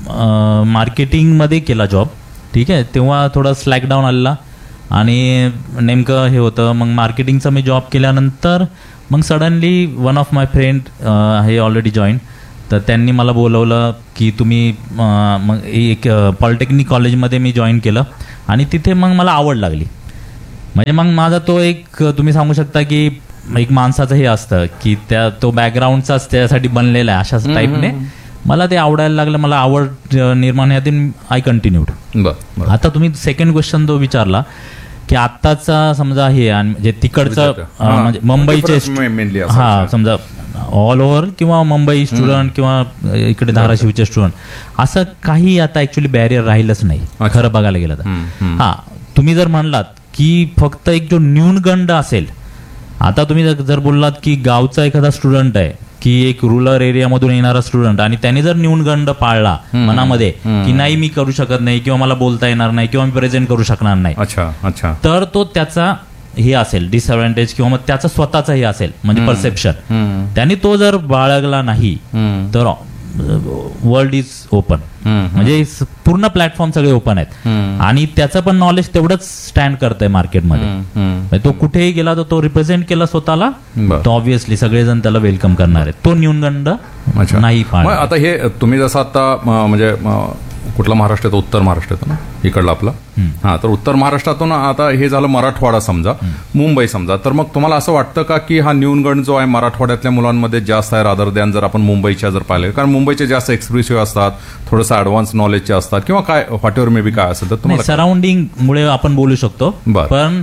मार्केटिंगमध्ये केला जॉब. ठीक आहे, तेव्हा थोडं स्लॅकडाऊन आलेला आणि नेमकं हे होतं. मग मार्केटिंगचा मी जॉब केल्यानंतर मग suddenly one of my friend hey already join, तर त्यांनी मला बोलवलं की तुम्ही अं, मग एक पॉलिटेक्निक कॉलेजमध्ये मी जॉईन केलं आणि तिथे मग मला आवड लागली. म्हणजे मग माझा तो एक तुम्ही सांगू शकता की एक माणसाचं हे असतं की त्या तो बॅकग्राऊंडचाच त्यासाठी बनलेला आहे अशाच टाईपने. मला ते आवडायला लागलं, मला आवड निर्माण यात आय कंटिन्यूड. बरं. आता तुम्ही सेकंड क्वेश्चन तो विचारला की आत्ताचा समजा हे आणि म्हणजे तिकडचं अं, म्हणजे मुंबईचे मेनली हा समजा ऑल ओव्हर किंवा मुंबई स्टुडंट किंवा इकडे धाराशिवचे स्टुडंट असं काही आता ऍक्च्युली बॅरियर राहिलंच नाही खरं बघायला गेलं तर. हा तुम्ही जर म्हणलात की फक्त एक जो न्यूनगंड असेल, आता तुम्ही जर जर बोललात की गावचा एखादा स्टुडंट आहे की एक रुरल एरियामधून येणारा स्टुडंट आणि त्याने जर न्यूनगंड पाळला मनामध्ये की नाही मी करू शकत नाही किंवा मला बोलता येणार नाही किंवा मी प्रेझेंट करू शकणार नाही, अच्छा अच्छा तर तो त्याचा हे असेल डिसएडव्हान्टेज किंवा मग त्याचा स्वतःचा हे असेल म्हणजे परसेप्शन, त्याने तो जर बाळगला नाही तर वर्ल्ड इज ओपन. म्हणजे पूर्ण प्लॅटफॉर्म सगळे ओपन आहेत आणि त्याचं पण नॉलेज तेवढंच स्टँड करतंय मार्केटमध्ये. तो कुठेही गेला तर तो रिप्रेझेंट केला स्वतःला तर ऑब्व्हियसली सगळेजण त्याला वेलकम करणार आहेत. तो न्यूनगंड नाही पाळला. आता हे तुम्ही जसं आता अं, म्हणजे अं, कुठला महाराष्ट्र येतो? उत्तर महाराष्ट्र येतो ना इकडला आपला. हा, तर उत्तर महाराष्ट्रातून आता हे झालं मराठवाडा समजा, मुंबई समजा, तर मग तुम्हाला असं वाटतं का की हा न्यूनगंड जो आहे मराठवाड्यातल्या मुलांमध्ये जास्त आहे रादर दॅन जर आपण मुंबईच्या जर पाहिले? कारण मुंबईचे जास्त एक्सप्रेसिव्ह असतात, थोडंसं ऍडव्हान्स नॉलेजचे असतात किंवा काय व्हॉट एव्हर मे बी काय असेल तर तुम्हाला सराउंडिंग मुळे आपण बोलू शकतो. पण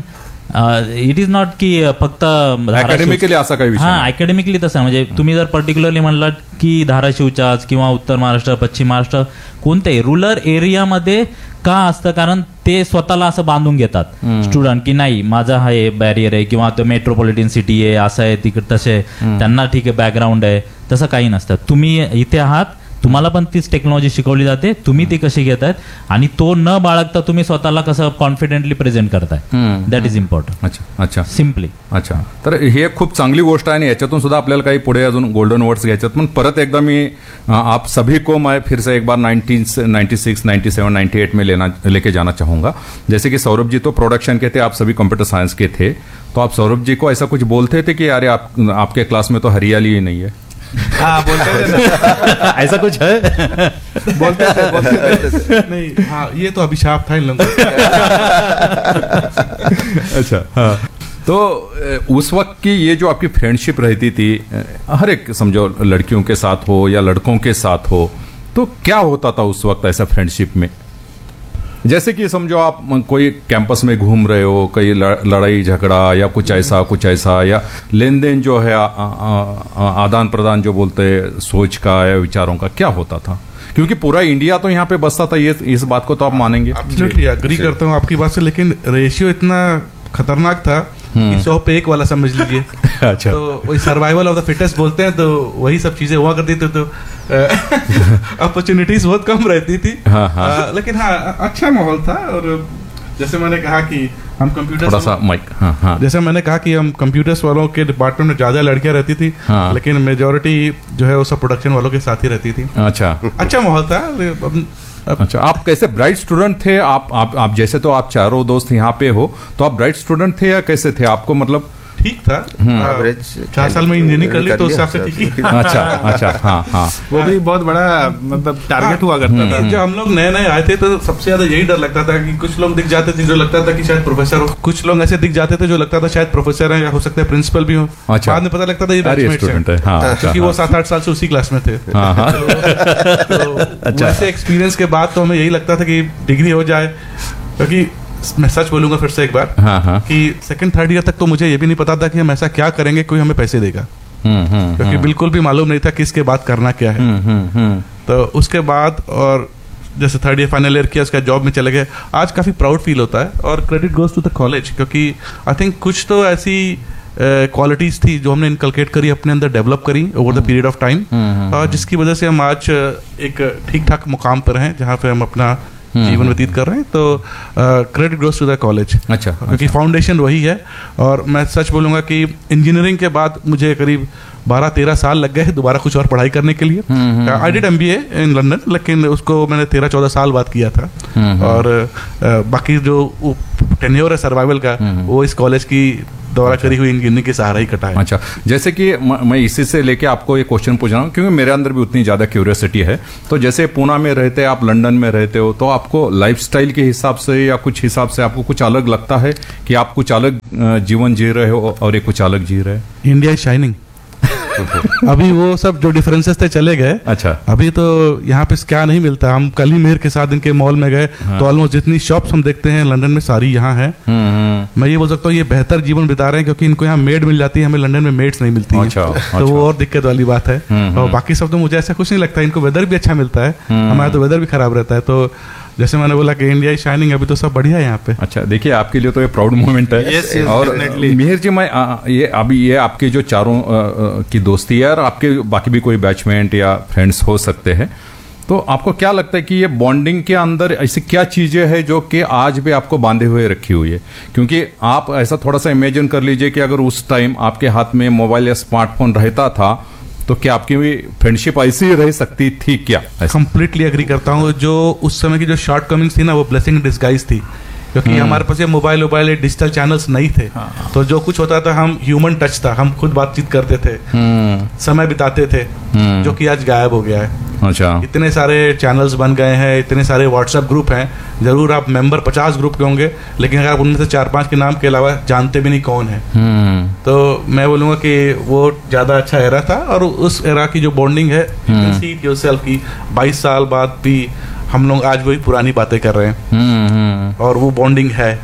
इट इज नॉट की फक्त अकॅडमिकली असा काही विषय हा अकॅडमिकली तसं म्हणजे तुम्ही जर पर्टिक्युलरली म्हणलात की धाराशिवच्याच किंवा उत्तर महाराष्ट्र पश्चिम महाराष्ट्र कोणत्याही रुरल एरियामध्ये का असतं, कारण ते स्वतःला असं बांधून घेतात स्टुडंट की नाही माझा हा हे बॅरियर आहे किंवा तो मेट्रोपॉलिटन सिटी आहे असं आहे तिकडे तसे त्यांना ठीक आहे बॅकग्राऊंड आहे. तसं काही नसतं. तुम्ही इथे आहात, तुम्हाला पण तीच टेक्नॉलॉजी शिकवली जाते, तुम्ही ती कशी घेतायत आणि तो न बाळगता तुम्ही स्वतःला कसं कॉन्फिडेंटली प्रेझेंट करताय, दॅट इज इम्पॉर्टंट. अच्छा अच्छा सिम्पली. अच्छा, तर हे खूप चांगली गोष्ट आहे आणि याच्यातून सुद्धा आपल्याला काही पुढे अजून गोल्डन वर्ड्स घ्यायच्यात. पण परत एकदा मी आप सभी को मैं फिर से एक बार nineteen ninety six ninety seven ninety eight में लेना लेके जाना चाहूंगा. जैसे कि सौरभ जी तो प्रोडक्शन के थे, आप सभी कंप्यूटर साइंस के थे, तो आप सौरभ जी को ऐसा कुछ बोलते थे कि अरे आप आपके क्लास में तो हरियाली ही नहीं है? हाँ बोलते थे ना. ऐसा कुछ है? बोलते थे बोलते थे नहीं, हाँ ये तो अभिशाप था इन लोगों का. अच्छा, हाँ. तो उस वक्त की ये जो आपकी फ्रेंडशिप रहती थी, हर एक समझो लड़कियों के साथ हो या लड़कों के साथ हो, तो क्या होता था उस वक्त ऐसा फ्रेंडशिप में? जैसे कि समझो आप कोई कैंपस में घूम रहे हो, कहीं लड़ाई झगड़ा या कुछ ऐसा कुछ ऐसा, या लेन देन जो है आदान प्रदान जो बोलते हैं सोच का या विचारों का, क्या होता था? क्योंकि पूरा इंडिया तो यहाँ पे बसता था, ये इस बात को तो आप मानेंगे. एब्सोल्युटली एग्री करता हूँ आपकी बात से, लेकिन रेशियो इतना खतरनाक था कि सौ पे एक वाला समझ लीजिए. अच्छा. तो वही सर्वाइवल ऑफ द फिटेस्ट बोलते हैं, तो वही सब चीजें हुआ करती थी. तो अपॉर्चुनिटीज बहुत कम रहती थी. हाँ, हाँ. आ, लेकिन हाँ अच्छा माहौल था. और जैसे मैंने कहा कि हम कंप्यूटर थोड़ा सा माइक. हाँ, हाँ. जैसे मैंने कहा कि हम कंप्यूटर्स वालों के डिपार्टमेंट में ज्यादा लड़कियां रहती थी, हाँ. लेकिन मेजोरिटी जो है वो सब प्रोडक्शन वालों के साथ ही रहती थी. अच्छा अच्छा माहौल था. अच्छा, आप कैसे ब्राइट स्टूडेंट थे? आप आप आप जैसे तो आप चारों दोस्त यहाँ पे हो, तो आप ब्राइट स्टूडेंट थे या कैसे थे? आपको मतलब ठीक था. एवरेज चार साल में इंजीनियरिंग कर ली तो उस हिसाब से ठीक ही. अच्छा अच्छा, हाँ हाँ. वो भी बहुत बड़ा मतलब टारगेट हुआ करता था. जब हम लोग नए नए आए थे तो सबसे ज्यादा यही डर लगता था कि कुछ लोग दिख जाते थे जो लगता था कि शायद प्रोफेसर हो, कुछ लोग ऐसे दिख जाते थे जो लगता था शायद प्रोफेसर है या हो सकता है प्रिंसिपल भी हो. अच्छा. बाद में पता लगता था ये बैचमेट्स स्टूडेंट है. हाँ, क्योंकि वो सात आठ साल से उसी क्लास में थे. हाँ, हाँ. तो वैसे एक्सपीरियंस के बाद तो हमें यही लगता था कि डिग्री हो जाए, क्योंकि मैं सच बोलूंगा फिर से एक बार, हाँ, हाँ. कि सेकंड थर्ड ईयर तक तो मुझे ये भी नहीं पता था कि हम ऐसा क्या करेंगे कोई हमें पैसे देगा, क्योंकि बिल्कुल भी मालूम नहीं था कि इसके बाद करना क्या है. तो उसके बाद और जैसे थर्ड ईयर फाइनल ईयर किया, उसका जॉब में चले गए. आज काफी प्राउड फील होता है और credit goes to the college, क्योंकि आई थिंक कुछ तो ऐसी क्वालिटीज uh, थी जो हमने इनकलकेट करी, अपने अंदर डेवलप करी over the period of time, और जिसकी वजह से हम आज एक ठीक ठाक मुकाम पर हैं जहाँ पे हम अपना जीवन व्यतीत कर रहे हैं, तो credit goes to the college. अच्छा, क्योंकि फाउंडेशन वही है। और मैं सच बोलूँगा कि इंजीनियरिंग के बाद मुझे करीब बारह तेरह साल लग गए दोबारा कुछ और पढ़ाई करने के लिए। I did M B A in London, लेकिन उसको मैंने तेरह चौदह साल बाद किया था। और uh, बाकी जो टेन्योर है सर्वाइवल का, वो इस कॉलेज की द्वारा करी हुई इंजीनियरिंग के सहारा ही कटा है। अच्छा, जैसे कि म- मैं इसी से लेके आपको एक क्वेश्चन पूछ रहा हूँ, क्योंकि मेरे अंदर भी उतनी ज्यादा क्यूरियोसिटी है। तो जैसे पूना में रहते हैं आप, लंदन में रहते हो, तो आपको लाइफस्टाइल के हिसाब से या कुछ हिसाब से आपको कुछ अलग लगता है कि आप कुछ अलग अ, जीवन जी रहे हो और ये कुछ अलग जी रहे हैं? India is shining. अभी वो सब जो डिफरेंसेस थे चले गए। अच्छा। अभी तो यहाँ पे क्या नहीं मिलता। हम कल ही मेहर के साथ इनके मॉल में गए, तो ऑलमोस्ट जितनी शॉप्स हम देखते हैं लंदन में सारी यहाँ है। मैं ये बोल सकता हूँ ये बेहतर जीवन बिता रहे हैं, क्योंकि इनको यहाँ मेड मिल जाती है, हमें लंदन में मेड्स नहीं मिलती हैं। अच्छा, तो अच्छा। वो और दिक्कत वाली बात है। और बाकी सब तो मुझे ऐसा कुछ नहीं लगता। इनको वेदर भी अच्छा मिलता है, हमारा तो वेदर भी खराब रहता है। तो जैसे मैंने बोला कि इंडिया शाइनिंग, अभी तो सब बढ़िया है यहाँ पे। अच्छा, देखिए आपके लिए तो ये प्राउड मोमेंट है। Yes, yes, और definitely. मिहिर जी, मैं आ, ये अभी ये आपके जो चारों आ, आ, की दोस्ती है और आपके बाकी भी कोई बैचमेट या फ्रेंड्स हो सकते हैं, तो आपको क्या लगता है कि ये बॉन्डिंग के अंदर ऐसी क्या चीजें हैं जो कि आज भी आपको बांधे हुए रखी हुई है? क्योंकि आप ऐसा थोड़ा सा इमेजिन कर लीजिए कि अगर उस टाइम आपके हाथ में मोबाइल या स्मार्टफोन रहता था, तो क्या आपकी भी फ्रेंडशिप ऐसी ही रह सकती थी क्या? कंप्लीटली एग्री करता हूँ। जो उस समय की जो शॉर्ट कमिंग्स थी ना, वो ब्लेसिंग डिस्गाइज थी, क्योंकि हमारे पास ये मोबाइल मोबाइल डिजिटल चैनल्स नहीं थे। तो जो कुछ होता था, हम ह्यूमन टच था, हम खुद बातचीत करते थे, समय बिताते थे, जो कि आज गायब हो गया है। अच्छा। इतने सारे चैनल्स बन गए हैं, इतने सारे व्हाट्सएप ग्रुप हैं, जरूर आप मेंबर पचास ग्रुप के होंगे, लेकिन अगर आप उनमें से चार पांच के नाम के अलावा जानते भी नहीं कौन है। तो मैं बोलूँगा कि वो ज़्यादा अच्छा एरा था। और उस एरा की जो बॉन्डिंग है, you can see it yourself की बाईस साल बाद भी हम लोग आज वही पुरानी बातें कर रहे हैं, और वो बॉन्डिंग है।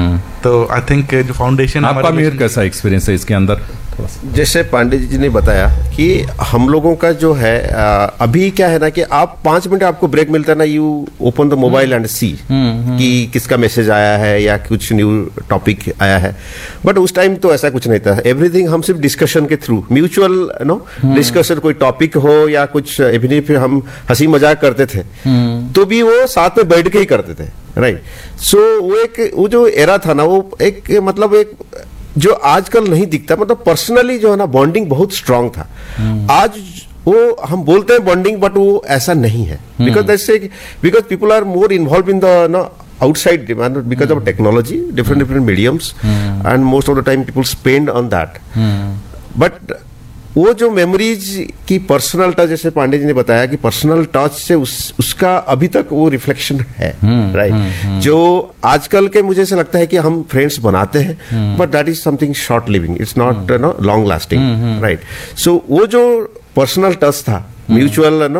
तो आई थिंक जो फाउंडेशन, आपका मिहिर कैसा एक्सपीरियंस है इसके अंदर? जैसे पांडे जी ने बताया कि हम लोगों का जो है आ, अभी क्या है ना कि आप पांच मिनट आपको ब्रेक मिलता है ना, you open the mobile and सी कि किसका मैसेज आया है या कुछ न्यू टॉपिक आया है। बट उस टाइम तो ऐसा कुछ नहीं था। एवरीथिंग हम सिर्फ डिस्कशन के थ्रू, म्यूचुअल नो डिस्कशन, कोई टॉपिक हो या कुछ, इवनिंग फिर हम हंसी मजाक करते थे, तो भी वो साथ में बैठ के ही करते थे। राइट। सो वो एक वो जो एरा था ना, वो एक मतलब एक जो आजकल नहीं दिखता, मतलब पर्सनली जो है ना बॉन्डिंग बहुत स्ट्रांग था। आज वो हम बोलते हैं बॉन्डिंग, बट वो ऐसा नहीं है, because that's because people are more involve in the no outside demand because of technology, different different mediums, and most of the time people spend on that. But वो जो मेमोरीज की पर्सनल टच, जैसे पांडे जी ने बताया कि पर्सनल टच से उस उसका अभी तक वो रिफ्लेक्शन है। राइट। जो आजकल के मुझे ऐसा लगता है कि हम फ्रेंड्स बनाते हैं, but that is something short living, it's not know long lasting. Right. सो वो जो पर्सनल टच था, म्यूचुअल नो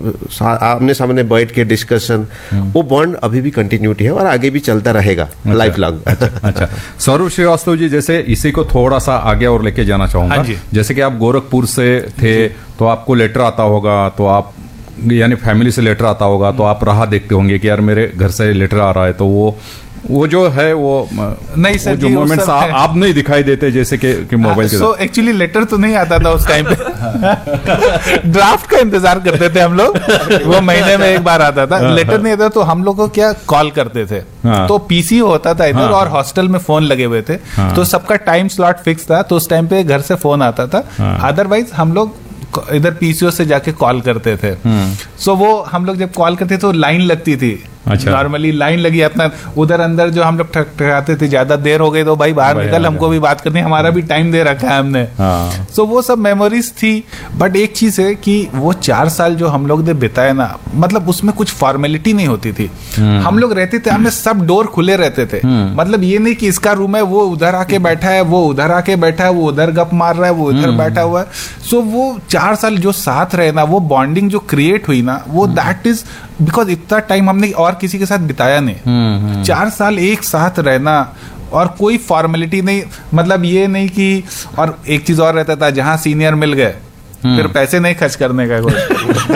आमने सामने बैठ के डिस्कशन, वो बॉन्ड अभी भी कंटिन्यूटी है और आगे भी चलता रहेगा लाइफ लॉन्ग। अच्छा, सौरभ श्रीवास्तव जी, जैसे इसी को थोड़ा सा आगे और लेके जाना चाहूंगा। हाँ जी। जैसे कि आप गोरखपुर से थे, तो आपको लेटर आता होगा, तो आप यानी फैमिली से लेटर आता होगा, तो आप राह देखते होंगे कि यार मेरे घर से लेटर आ रहा है, तो वो वो जो है वो नहीं सर वो जो जी, वो मोमेंट्स सब आप, है। आप नहीं दिखाई देते जैसे कि, कि मोबाइल के सो एक्चुअली लेटर तो नहीं आता था उस टाइम पे। ड्राफ्ट का इंतजार करते थे हम लोग, वो महीने में एक बार आता था। लेटर नहीं आता तो हम लोग को क्या कॉल करते थे। हाँ। तो पीसी होता था इधर, हाँ। और हॉस्टल में फोन लगे हुए थे। हाँ। तो सबका टाइम स्लॉट फिक्स था, तो उस टाइम पे घर से फोन आता था। हाँ। अदरवाइज हम लोग इधर पीसीओ से जाके कॉल करते थे। सो वो हम लोग जब कॉल करते तो लाइन लगती थी। अच्छा। नॉर्मली लाइन लगी, अपना उधर अंदर जो हम लोग ठकठकाते थे, ज्यादा देर हो गई तो भाई बाहर भाई निकल, आ हमको भी बात करनी है, हमारा भी टाइम दे रखा है हमने। हाँ। सो वो सब मेमोरीज थी। बट एक चीज है कि वो चार साल जो हम लोग ने बिताए ना, मतलब उसमें कुछ फॉर्मेलिटी नहीं होती थी। हम लोग रहते थे, हमें सब डोर खुले रहते थे। मतलब ये नहीं कि इसका रूम है, वो उधर आके बैठा है, वो उधर आके बैठा है, वो उधर गप मार रहा है, वो उधर बैठा हुआ है। सो वो चार साल जो साथ रहे ना, वो बॉन्डिंग जो क्रिएट हुई ना, वो दैट इज बिकॉज इतना टाइम हमने और किसी के साथ बिताया नहीं। चार साल एक साथ रहना, और कोई फॉर्मेलिटी नहीं, मतलब ये नहीं कि, और एक चीज और रहता था, जहां सीनियर मिल गए फिर पैसे नहीं खर्च करने का कोई।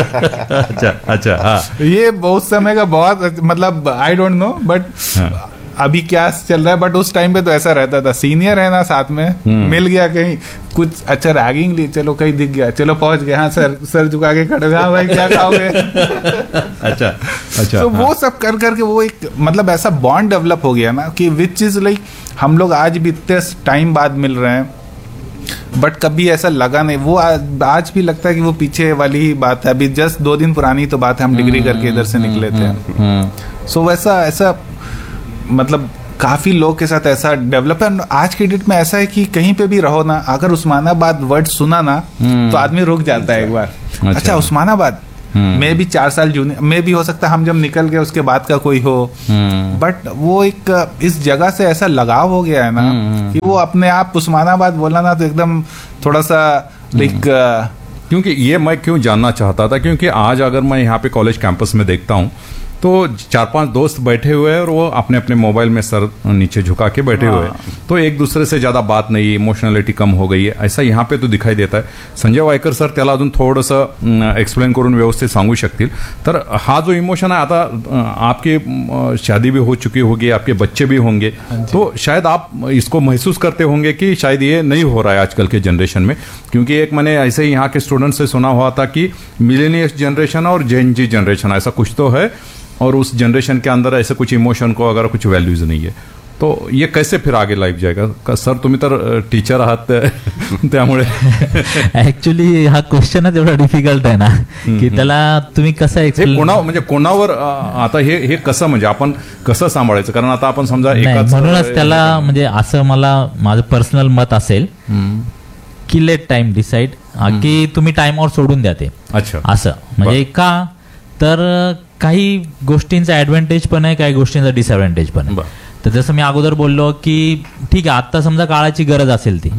अच्छा अच्छा। हाँ। ये बहुत समय का बहुत, मतलब आई डोंट नो, बट अभी क्या चल रहा है, बट उस टाइम पे तो ऐसा रहता था, सीनियर है ना साथ में, मिल गया कहीं कुछ अच्छा रैगिंग ली, चलो कहीं दिख गया, चलो पहुंच गए, हाँ सर सर झुका के खड़े हुए, हाँ भाई क्या खाओगे। अच्छा अच्छा। तो हाँ। वो सब कर करके वो एक मतलब ऐसा बॉन्ड डेवलप हो गया ना कि विच इज लाइक हम लोग आज भी इतने टाइम बाद मिल रहे हैं, बट कभी ऐसा लगा नहीं। वो आज, आज भी लगता है कि वो पीछे वाली ही बात है, अभी जस्ट दो दिन पुरानी तो बात है, हम डिग्री करके इधर से निकले थे। सो वैसा ऐसा मतलब काफी लोग के साथ ऐसा डेवलप है। आज के डेट में ऐसा है कि कहीं पे भी रहो ना, अगर उस्मानाबाद वर्ड सुना ना तो आदमी रुक जाता है एक बार। अच्छा, अच्छा उस्मानाबाद मैं भी चार साल जूनियर, मैं भी हो सकता है हम जब निकल गए उसके बाद का कोई हो, बट वो एक इस जगह से ऐसा लगाव हो गया है ना कि वो अपने आप उस्मानाबाद बोला ना तो एकदम थोड़ा सा लाइक। क्योंकि ये मैं क्यों जानना चाहता था, क्योंकि आज अगर मैं यहाँ पे कॉलेज कैंपस में देखता हूँ तो चार पांच दोस्त बैठे हुए हैं और वो अपने अपने मोबाइल में सर नीचे झुका के बैठे हुए हैं, तो एक दूसरे से ज्यादा बात नहीं, इमोशनॅलिटी कम हो गई है, ऐसा यहाँ पे तो दिखाई देता है। संजय वायकर सर त्याला अजून थोडंसं एक्सप्लेन करून व्यवस्थित सांगू शकतील। तर हा जो इमोशन है, आता आपकी शादी भी हो चुकी होगी, आपके बच्चे भी होंगे, तो शायद आप इसको महसूस करते होंगे कि शायद ये नहीं हो रहा है आजकल के जनरेशन में। क्योंकि एक मैंने ऐसे ही यहाँ के स्टूडेंट से सुना हुआ था कि मिलेनियस जनरेशन और जेन जी जनरेशन ऐसा कुछ तो है, और उस जनरेशन के अंदर ऐसे कुछ इमोशन को अगर कुछ व्हॅल्यूज नाही आहे, तो ये कैसे फिर आगे लाईफ जाएगा का? सर तुम्ही तर टीचर आहात त्यामुळे ऍक्च्युली हा क्वेश्चनच एवढा डिफिकल्ट आहे ना की त्याला तुम्ही कसं हे एक्सप्लेन कोणा म्हणजे कोणावर अ, आता हे हे कसं म्हणजे आपण कसं सांभाळायचं? कारण आता आपण समजा नाही, एकाच म्हणूनच त्याला म्हणजे असं मला माझं पर्सनल मत असेल की लेट टाइम डिसाइड, की तुम्ही टाइमवर सोडून द्या ते अच्छा असं. म्हणजे का तर काही गोष्टींचा ऍडव्हान्टेज पण आहे, काही गोष्टींचा डिसएडव्हान्टेज पण आहे. तर जसं मी अगोदर बोललो की ठीक आहे आता समजा काळाची गरज असेल ती,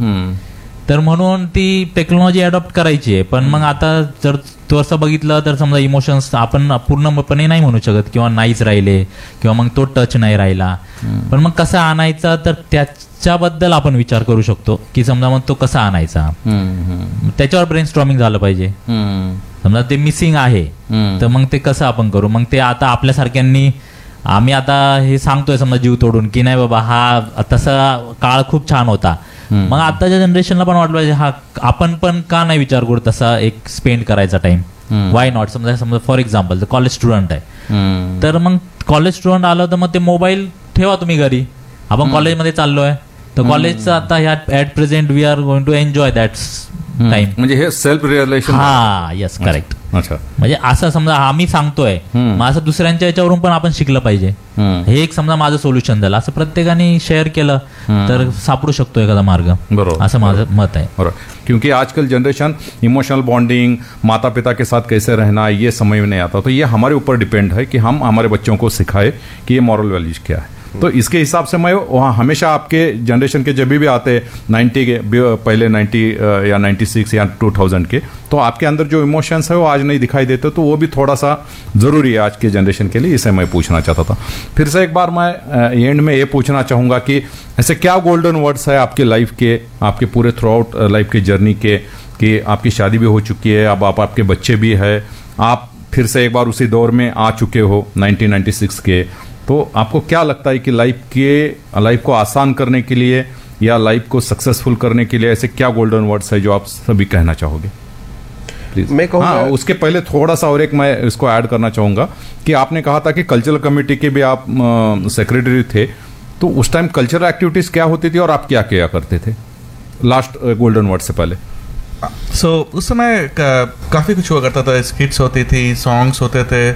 तर म्हणून ती टेक्नॉलॉजी अडॉप्ट करायची आहे. पण मग आता जर तो असं बघितलं तर समजा इमोशन्स आपण पूर्णपणे नाही म्हणू शकत किंवा नाहीच राहिले किंवा मग तो टच नाही राहिला, पण मग कसा आणायचा तर त्याच्याबद्दल आपण विचार करू शकतो की समजा मग तो कसा आणायचा, त्याच्यावर ब्रेनस्टॉर्मिंग झालं पाहिजे. समजा ते मिसिंग आहे तर मग ते कसं आपण करू. मग ते आता आपल्यासारख्यांनी आम्ही आता हे सांगतोय समजा जीव तोडून की नाही बाबा हा तसा काळ खूप छान होता, मग आताच्या जनरेशनला पण वाटलं पाहिजे हा आपण पण का नाही विचार करू तसा एक स्पेंड करायचा टाइम, वाय नॉट. समजा समजा फॉर एक्झाम्पल कॉलेज स्टुडंट आहे, तर मग कॉलेज स्टुडंट आलं तर मग ते मोबाईल ठेवा तुम्ही घरी, आपण कॉलेजमध्ये चाललोय तर कॉलेजचं आता ह्या at present we are going to enjoy that time. म्हणजे हे सेल्फ रिअलायझेशन. हा येस करेक्ट. अच्छा म्हणजे असं समजा आम्ही सांगतोय मग असं दुसऱ्यांच्या याच्यावरून पण आपण शिकलं पाहिजे. हे एक समजा माझं सोल्युशन झालं, असं प्रत्येकाने शेअर केलं तर सापडू शकतो एखादा मार्ग. बरोबर, असं माझं मत आहे. बरोबर. क्योंकि आजकल जनरेशन इमोशनल बॉन्डिंग, माता पिता के साथ कैसे रहना ये समझ में नहीं आता, तो ये हमारे ऊपर डिपेंड है कि हम हमारे बच्चों को सिखाए कि ये मॉरल वैल्यूज क्या है. तो इसके हिसाब से मैं वहाँ हमेशा आपके जनरेशन के जब भी आते नाइन्टी के पहले नाइन्टी या नाइन्टी सिक्स या टू थाउजेंड के, तो आपके अंदर जो इमोशंस है वो आज नहीं दिखाई देते, तो वो भी थोड़ा सा ज़रूरी है आज के जनरेशन के लिए. इसे मैं पूछना चाहता था. फिर से एक बार मैं एंड में ये पूछना चाहूँगा कि ऐसे क्या गोल्डन वर्ड्स है आपके लाइफ के, आपके पूरे थ्रू आउट लाइफ की जर्नी के, कि आपकी शादी भी हो चुकी है, अब आप आपके बच्चे भी है, आप फिर से एक बार उसी दौर में आ चुके हो नाइन्टीन नाइन्टी सिक्स के, तो आपको क्या लगता है कि लाइफ के लाइफ को आसान करने के लिए या लाइफ को सक्सेसफुल करने के लिए ऐसे क्या गोल्डन वर्ड्स है जो आप सभी कहना चाहोगे? प्लीज. मैं कहूँगा, हाँ, उसके पहले थोड़ा सा और एक मैं इसको ऐड करना चाहूँगा कि आपने कहा था कि कल्चरल कमेटी के भी आप सेक्रेटरी थे, तो उस टाइम कल्चरल एक्टिविटीज़ क्या होती थी और आप क्या किया करते थे लास्ट गोल्डन वर्ड से पहले? सो so, उस समय का, काफ़ी कुछ हुआ करता था. स्किट्स होती थी, सॉन्ग्स होते थे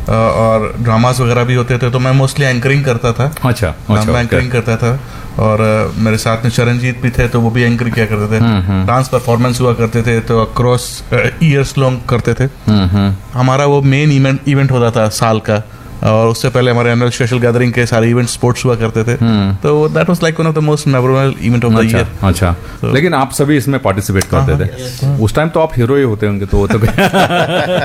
और ड्रामास वगैरह भी होते थे. तो मैं मोस्टली एंकरिंग करता था. अच्छा, अच्छा मैं एंकरिंग करता था और मेरे साथ में चरणजीत भी थे तो वो भी एंकरिंग किया करते थे. डांस परफॉर्मेंस हुआ करते थे तो अक्रॉस ईयर्स लॉन्ग करते थे. हमारा वो मेन इवेंट इवेंट होता था साल का, और उससे पहले हमारे एनुअल स्पेशल गैदरिंग के सारे इवेंट स्पोर्ट्स हुआ करते थे. तो that was like one of the most memorable event of the year. अच्छा, लेकिन आप सभी इसमें पार्टिसिपेट करते थे. उस टाइम तो आप हीरो ही होते होंगे. तो वो तो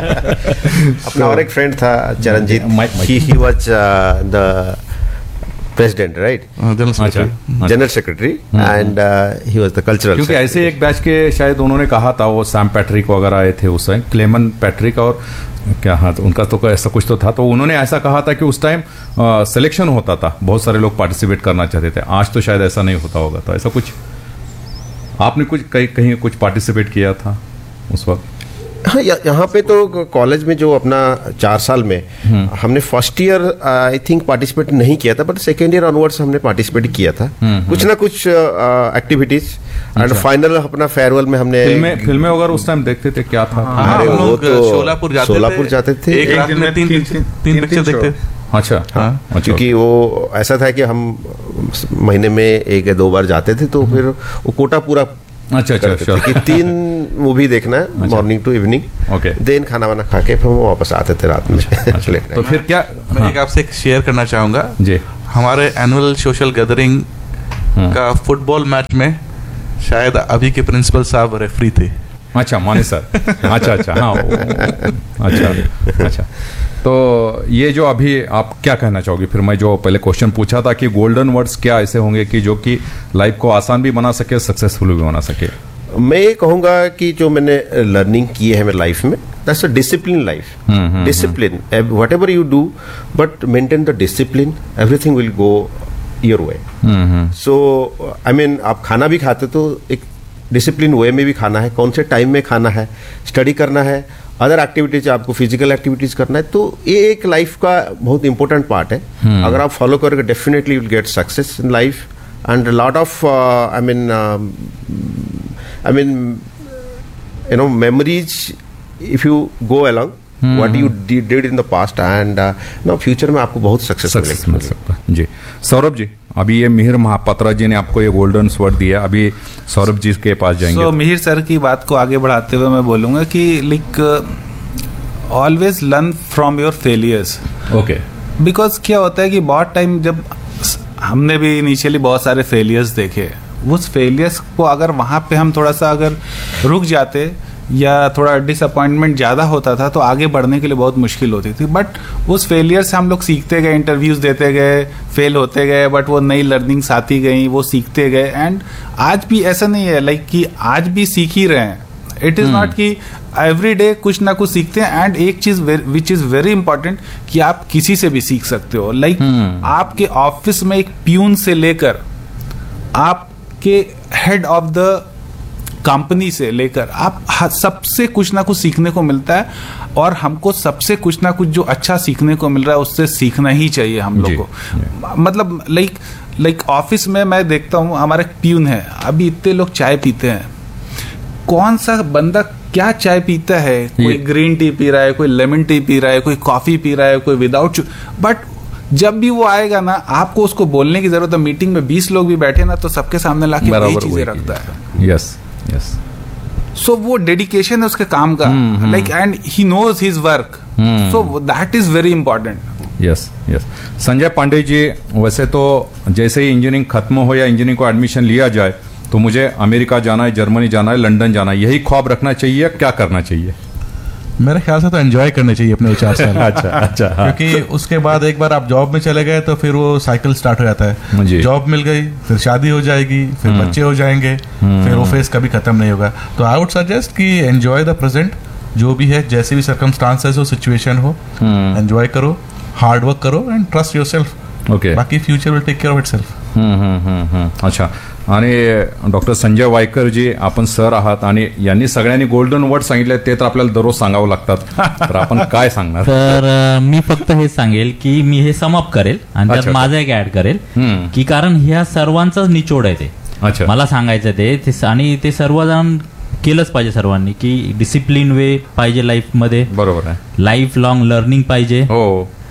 अपना और एक फ्रेंड था चरणजीत, ही he was the president right, general अच्छा, secretary. General secretary, and he was the cultural. क्योंकि ऐसे एक बैच के शायद उन्होंने कहा था, वो सैम पैट्रिक वगैरह आए थे उस टाइम, क्लेमन पैट्रिक और क्या, हाँ तो उनका तो ऐसा कुछ तो था, तो उन्होंने ऐसा कहा था कि उस टाइम सिलेक्शन होता था, बहुत सारे लोग पार्टिसिपेट करना चाहते थे। आज तो शायद ऐसा नहीं होता होगा, तो ऐसा कुछ आपने कुछ कहीं कहीं कुछ पार्टिसिपेट किया था उस वक्त? हाँ, यहाँ पे तो कॉलेज में जो अपना चार साल में हमने first year I think participate नहीं किया था, बट सेकेंड ईयर ऑनवर्ड्स हमने पार्टिसिपेट किया था कुछ ना कुछ एक्टिविटीज, एंड फाइनल अपना फेयरवेल में हमने फिल्में फिल्में वगैरह उस टाइम देखते थे, क्या था? हाँ, अरे हम वो लोग तो सोलापुर जाते सोलापुर थे, जाते थे एक रात में तीन तीन पिक्चर देखते थे। अच्छा, हाँ, अच्छा। क्योंकि वो ऐसा था कि हम महीने में एक या दो बार जाते थे, तो फिर वो कोटा पूरा अच्छा अच्छा करते थे अच्छा कि तीन मूवी देखना है morning to evening, okay. Then खाना वाना खा के फिर हम वापस आते थे रात में लेट तो फिर क्या? मैं एक आपसे एक शेयर करना चाहूंगा जी। हमारे एनुअल सोशल गैदरिंग का फुटबॉल मैच में शायद अभी के प्रिंसिपल साहब रेफरी थे। अच्छा, माने सर। अच्छा अच्छा, हाँ वो- अच्छा अच्छा। तो ये जो अभी आप क्या कहना चाहोगे? फिर मैं जो पहले क्वेश्चन पूछा था कि गोल्डन वर्ड्स क्या ऐसे होंगे कि जो कि लाइफ को आसान भी बना सके, सक्सेसफुल भी बना सके? मैं ये कहूंगा कि जो मैंने लर्निंग की है मेरी लाइफ में, that's a discipline life. Discipline, what ever you do, but maintain the discipline, everything will go your way. So I mean आप खाना भी खाते तो एक डिसिप्लिन वे में भी खाना है, कौन से टाइम में खाना है, स्टडी करना है, अदर एक्टिविटीज आपको फिजिकल एक्टिविटीज करना है, तो ये एक लाइफ का बहुत इंपॉर्टेंट पार्ट है। अगर आप फॉलो करोगे definitely you will get success in life, and lot of I mean I mean you know memories if you go along what you did in the past, and no future में आपको बहुत सक्सेस सक्सेस मिल सकता है। जी, सौरभ जी, अभी ये मिहिर महापात्रा जी ने आपको ये गोल्डन स्वर्ड दिया, अभी सौरभ जी के पास जाएंगे। सो so, मिहिर सर की बात को आगे बढ़ाते हुए मैं बोलूंगा कि like always learn from your failures. Okay. Because क्या होता है कि बहुत टाइम जब हमने भी इनिशियली बहुत सारे फेलियर्स देखे, उस फेलियर्स को अगर वहाँ पे हम थोड़ा सा अगर रुक जाते या थोड़ा डिसअपॉइंटमेंट ज़्यादा होता था तो आगे बढ़ने के लिए बहुत मुश्किल होती थी। बट उस फेलियर से हम लोग सीखते गए, इंटरव्यूज़ देते गए, फेल होते गए, बट वो नई लर्निंग्स आती गई, वो सीखते गए। एंड आज भी ऐसा नहीं है लाइक कि आज भी सीख ही रहे हैं। इट इज़ नॉट कि एवरी डे कुछ ना कुछ सीखते हैं। एंड एक चीज़ विच इज़ वेरी इंपॉर्टेंट कि आप किसी से भी सीख सकते हो। लाइक like, आपके ऑफिस में एक प्यून से लेकर आपके हेड ऑफ द कंपनी से लेकर आप सबसे कुछ ना कुछ सीखने को मिलता है, और हमको सबसे कुछ ना कुछ जो अच्छा सीखने को मिल रहा है उससे सीखना ही चाहिए हम लोग को। मतलब लाइक लाइक ऑफिस में मैं देखता हूँ हमारा एक प्यून है, अभी इतने लोग चाय पीते हैं, कौन सा बंदा क्या चाय पीता है? कोई ग्रीन टी पी रहा है, कोई लेमन टी पी रहा है, कोई कॉफी पी रहा है, कोई विदाउट। बट जब भी वो आएगा ना, आपको उसको बोलने की जरूरत है। मीटिंग में बीस लोग भी बैठे ना, तो सबके सामने लाके वही चीजें रखता है। Yes yes. सो वो डेडिकेशन है उसके काम का, like and he knows his work, so that is very important. Yes yes. Sanjay Pandey ji, वैसे तो जैसे ही इंजीनियरिंग खत्म हो या इंजीनियरिंग को एडमिशन लिया जाए तो मुझे अमेरिका जाना है, जर्मनी जाना है, लंदन जाना है, यही ख्वाब रखना चाहिए, क्या करना चाहिए? मेरे ख्याल से तो एंजॉय करने चाहिए अपने चार साल। अच्छा अच्छा, हाँ। क्योंकि उसके बाद एक बार आप जॉब में चले गए तो फिर वो साइकिल स्टार्ट हो जाता है। जी। जॉब मिल गई, फिर शादी हो जाएगी, फिर बच्चे हो जाएंगे, फिर वो फेस कभी खत्म नहीं होगा। तो आई वुड सजेस्ट कि एंजॉय द प्रेजेंट, जो भी है, जैसे भी सर्कमस्टांसेस हो, सिचुएशन हो, एंजॉय करो, हार्ड वर्क करो एंड ट्रस्ट योरसेल्फ। ओके। बाकी future will take care of itself. हम्म हम्म हम्म हम्म. अच्छा. आणि डॉक्टर संजय वायकर जी, आपण सर आहात आणि यांनी सगळ्यांनी गोल्डन वर्ड सांगितले, ते तर आपल्याला दररोज सांगावं लागतात, तर आपण काय सांगणार? तर अ, मी फक्त हे सांगेल की मी हे समअप करेल आणि अच्छा. त्यात माझं एक ऍड करेल हम्म. की कारण ह्या सर्वांचाच निचोड आहे ते. अच्छा. मला सांगायचं ते ते- आणि ते सर्वजण केलंच पाहिजे सर्वांनी की डिसिप्लिन वे पाहिजे लाईफ मध्ये, बरोबर आहे. लाईफ लॉंग लर्निंग पाहिजे हो,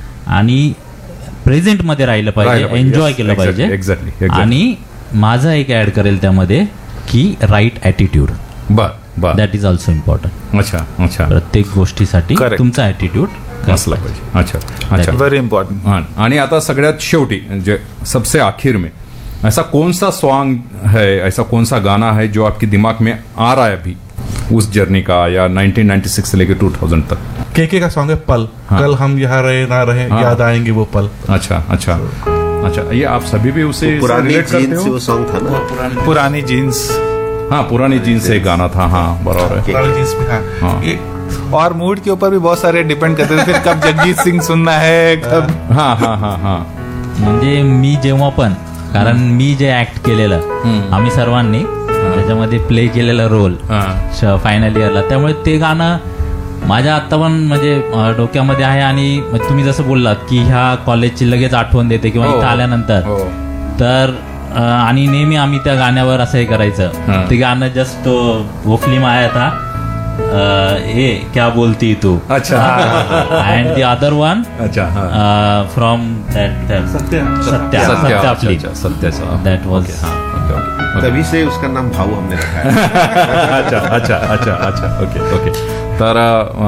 आणि प्रेझेंट मध्ये राहिलं राहिलं पाहिजे, पाहिजे. एन्जॉय Yes, केलं exactly, पाहिजे. exactly, exactly. आणि माझा एक ऍड करेल त्यामध्ये की राईट ॲटिट्यूड, बर बर. That is also important. अच्छा अच्छा, प्रत्येक गोष्टीसाठी Correct. तुमचा ॲटिट्यूड असला पाहिजे. अच्छा अच्छा. Very important. हाँ, आणि आता सगळ्यात शेवटी जे सबसे आखिर में ऐसा कौन सा सॉन्ग है, ऐसा कौन सा गाना है जो आपके दिमाग में आ रहा है अभी उस जर्नी का, या नाइनटीन नाइंटी सिक्स से लेकर टू थाउजेंड तक? केके का सॉन्ग है पल। हाँ. कल हम यहाँ रहे ना रहे, हाँ. याद आएंगे वो पल। अच्छा अच्छा अच्छा, ये आप सभी भी उसे वो पुरानी रिलेट करते जीन्स हो? वो सॉन्ग था ना, पुरानी जीन्स हाँ, पुरानी जीन्स से एक गाना था, हाँ बराबर है। पुरानी जीन्स में, हाँ। हाँ। ये और मूड के ऊपर भी बहुत सारे डिपेंड करते थे, फिर कब जगजीत सिंग सुनना है, कब हाँ हाँ हाँ हाँ म्हणजे मी जेव्हा पण, कारण मी जे ऍक्ट केलेलं आम्ही सर्वांनी त्याच्यामध्ये प्ले केलेला रोल हा. फायनल इयरला, त्यामुळे ते गाणं माझ्या आता पण म्हणजे अं, डोक्यामध्ये आहे. आणि म्हणजे तुम्ही जसं बोललात की ह्या कॉलेजची लगेच आठवण देते किंवा हो. इथं आल्यानंतर, हो. तर अं, आणि नेहमी आम्ही त्या गाण्यावर असं हे हा. करायचं. ते गाणं जस्ट तो वो फिल्म आया था, अं, हे क्या बोलती तू, अच्छा अँड द अदर वन अच्छा हाँ. फ्रॉम दॅट सत्या सत्या सत्या, सत्या अच्छा, आपली, अच्छा, सत्याचा. दॅट वॉज हाँ, ओके, ओके, ओके. तभी से उसका नाम भाऊ हमने रखा है। अच्छा अच्छा अच्छा अच्छा ओके ओके. तर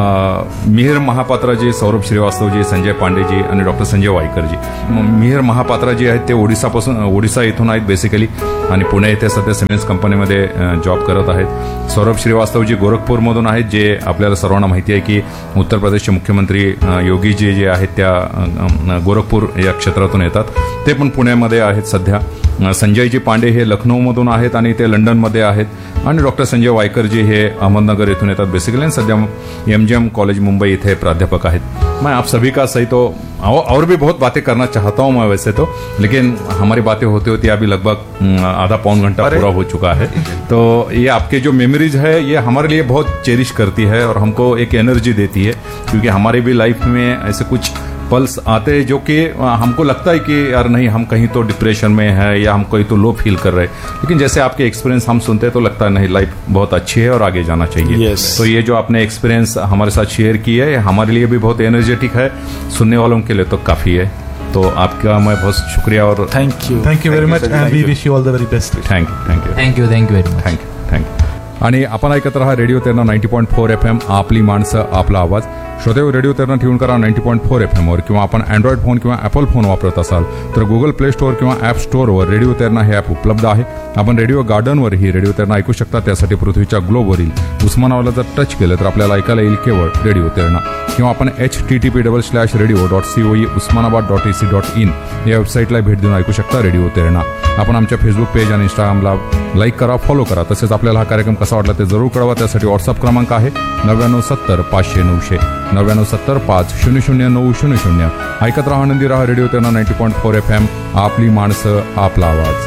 अ, मिहिर महापात्राजी, सौरभ श्रीवास्तवजी, संजय पांडेजी आणि डॉक्टर संजय वायकरजी. म- मिहिर महापात्राजी आहेत ते ओडिसापासून ओडिसा इथून आहेत बेसिकली, आणि पुणे येथे सध्या सिमेंट्स कंपनीमध्ये जॉब करत आहेत. सौरभ श्रीवास्तवजी गोरखपूरमधून आहेत, जे आपल्याला सर्वांना माहिती आहे की उत्तर प्रदेशचे मुख्यमंत्री अ, योगीजी जे आहेत त्या अ, अ, गोरखपूर या क्षेत्रातून येतात. ते पण पुण्यामध्ये आहेत सध्या. अ, संजयजी पांडे हे लखनौमधून आहेत आणि ते लंडनमध्ये आहेत. आणि डॉक्टर संजय वायकरजी हे अहमदनगर येथून येतात बेसिकली, आणि सध्या M G M college Mumbai इथे प्राध्यापक आहेत. मैं आप सभी का सही तो और और भी बहुत बातें करना चाहता हूं मैं वैसे तो, लेकिन हमारी बातें होते होती अभी लगभग अम, आधा पौन घंटा पूरा हो चुका है. तो ये आपके जो मेमोरीज है ये हमारे लिए बहुत चेरिश करती है और हमको एक एनर्जी देती है, क्योंकि हमारी भी लाइफ में ऐसे कुछ पल्स आते हैं जो कि हमको लगता है कि यार नहीं, हम कहीं तो डिप्रेशन में है या हम कहीं तो लो फील कर रहे हैं, लेकिन जैसे आपके एक्सपीरियंस हम सुनते हैं तो लगता है नहीं, लाइफ बहुत अच्छी है और आगे जाना चाहिए. Yes. तो ये जो आपने एक्सपीरियंस हमारे साथ शेयर किया है, हमारे लिए भी बहुत एनर्जेटिक है, सुनने वालों के लिए तो काफ़ी है. तो आपका मैं बहुत शुक्रिया और thank you. Thank you very much and we wish you all the very best. Thank you thank you thank you thank you very much. Thank you thank you. आणि आपण ऐकत रहा radio Terna ninety point four F M, आपली माणसं आपला आवाज. श्रोतेहो, रेडिओ तेरणा ट्यून करा नाईन्टी पॉईंट फोर एफ एमवर, किंवा आपण अँड्रॉइड फोन किंवा ॲपल फोन वापरत असाल तर गुगल प्ले स्टोअर किंवा ॲप स्टोअरवर रेडिओ तेरणा हे ॲप उपलब्ध आहे. आपण रेडिओ गार्डनवरही रेडिओ तेरणा ऐकू शकता. त्यासाठी पृथ्वीच्या ग्लोबवरील उस्मानाबादला जर टच केलं तर आपल्याला ऐकायला येईल केवळ रेडिओ तेरणा. किंवा आपण H T T P double slash radio dot COE Osmanabad dot A C dot in या वेबसाईटला भेट देऊन ऐकू शकता रेडिओ तेरणा. आपण आमच्या फेसबुक पेज आणि इंस्टाग्रामला लाईक करा, फॉलो करा. तसेच आपल्याला हा कार्यक्रम कसा वाटला ते जरूर कळवा. त्यासाठी व्हॉट्सअप क्रमांक आहे नव्याण्णव सत्तर पाचशे नऊशे नव्याण्णव सत्तर पाच शून्य शून्य नऊ शून्य शून्य. ऐकत राहा, आनंदी राहा. Radio Terna ninety point four F M, आपली माणसं आपला आवाज.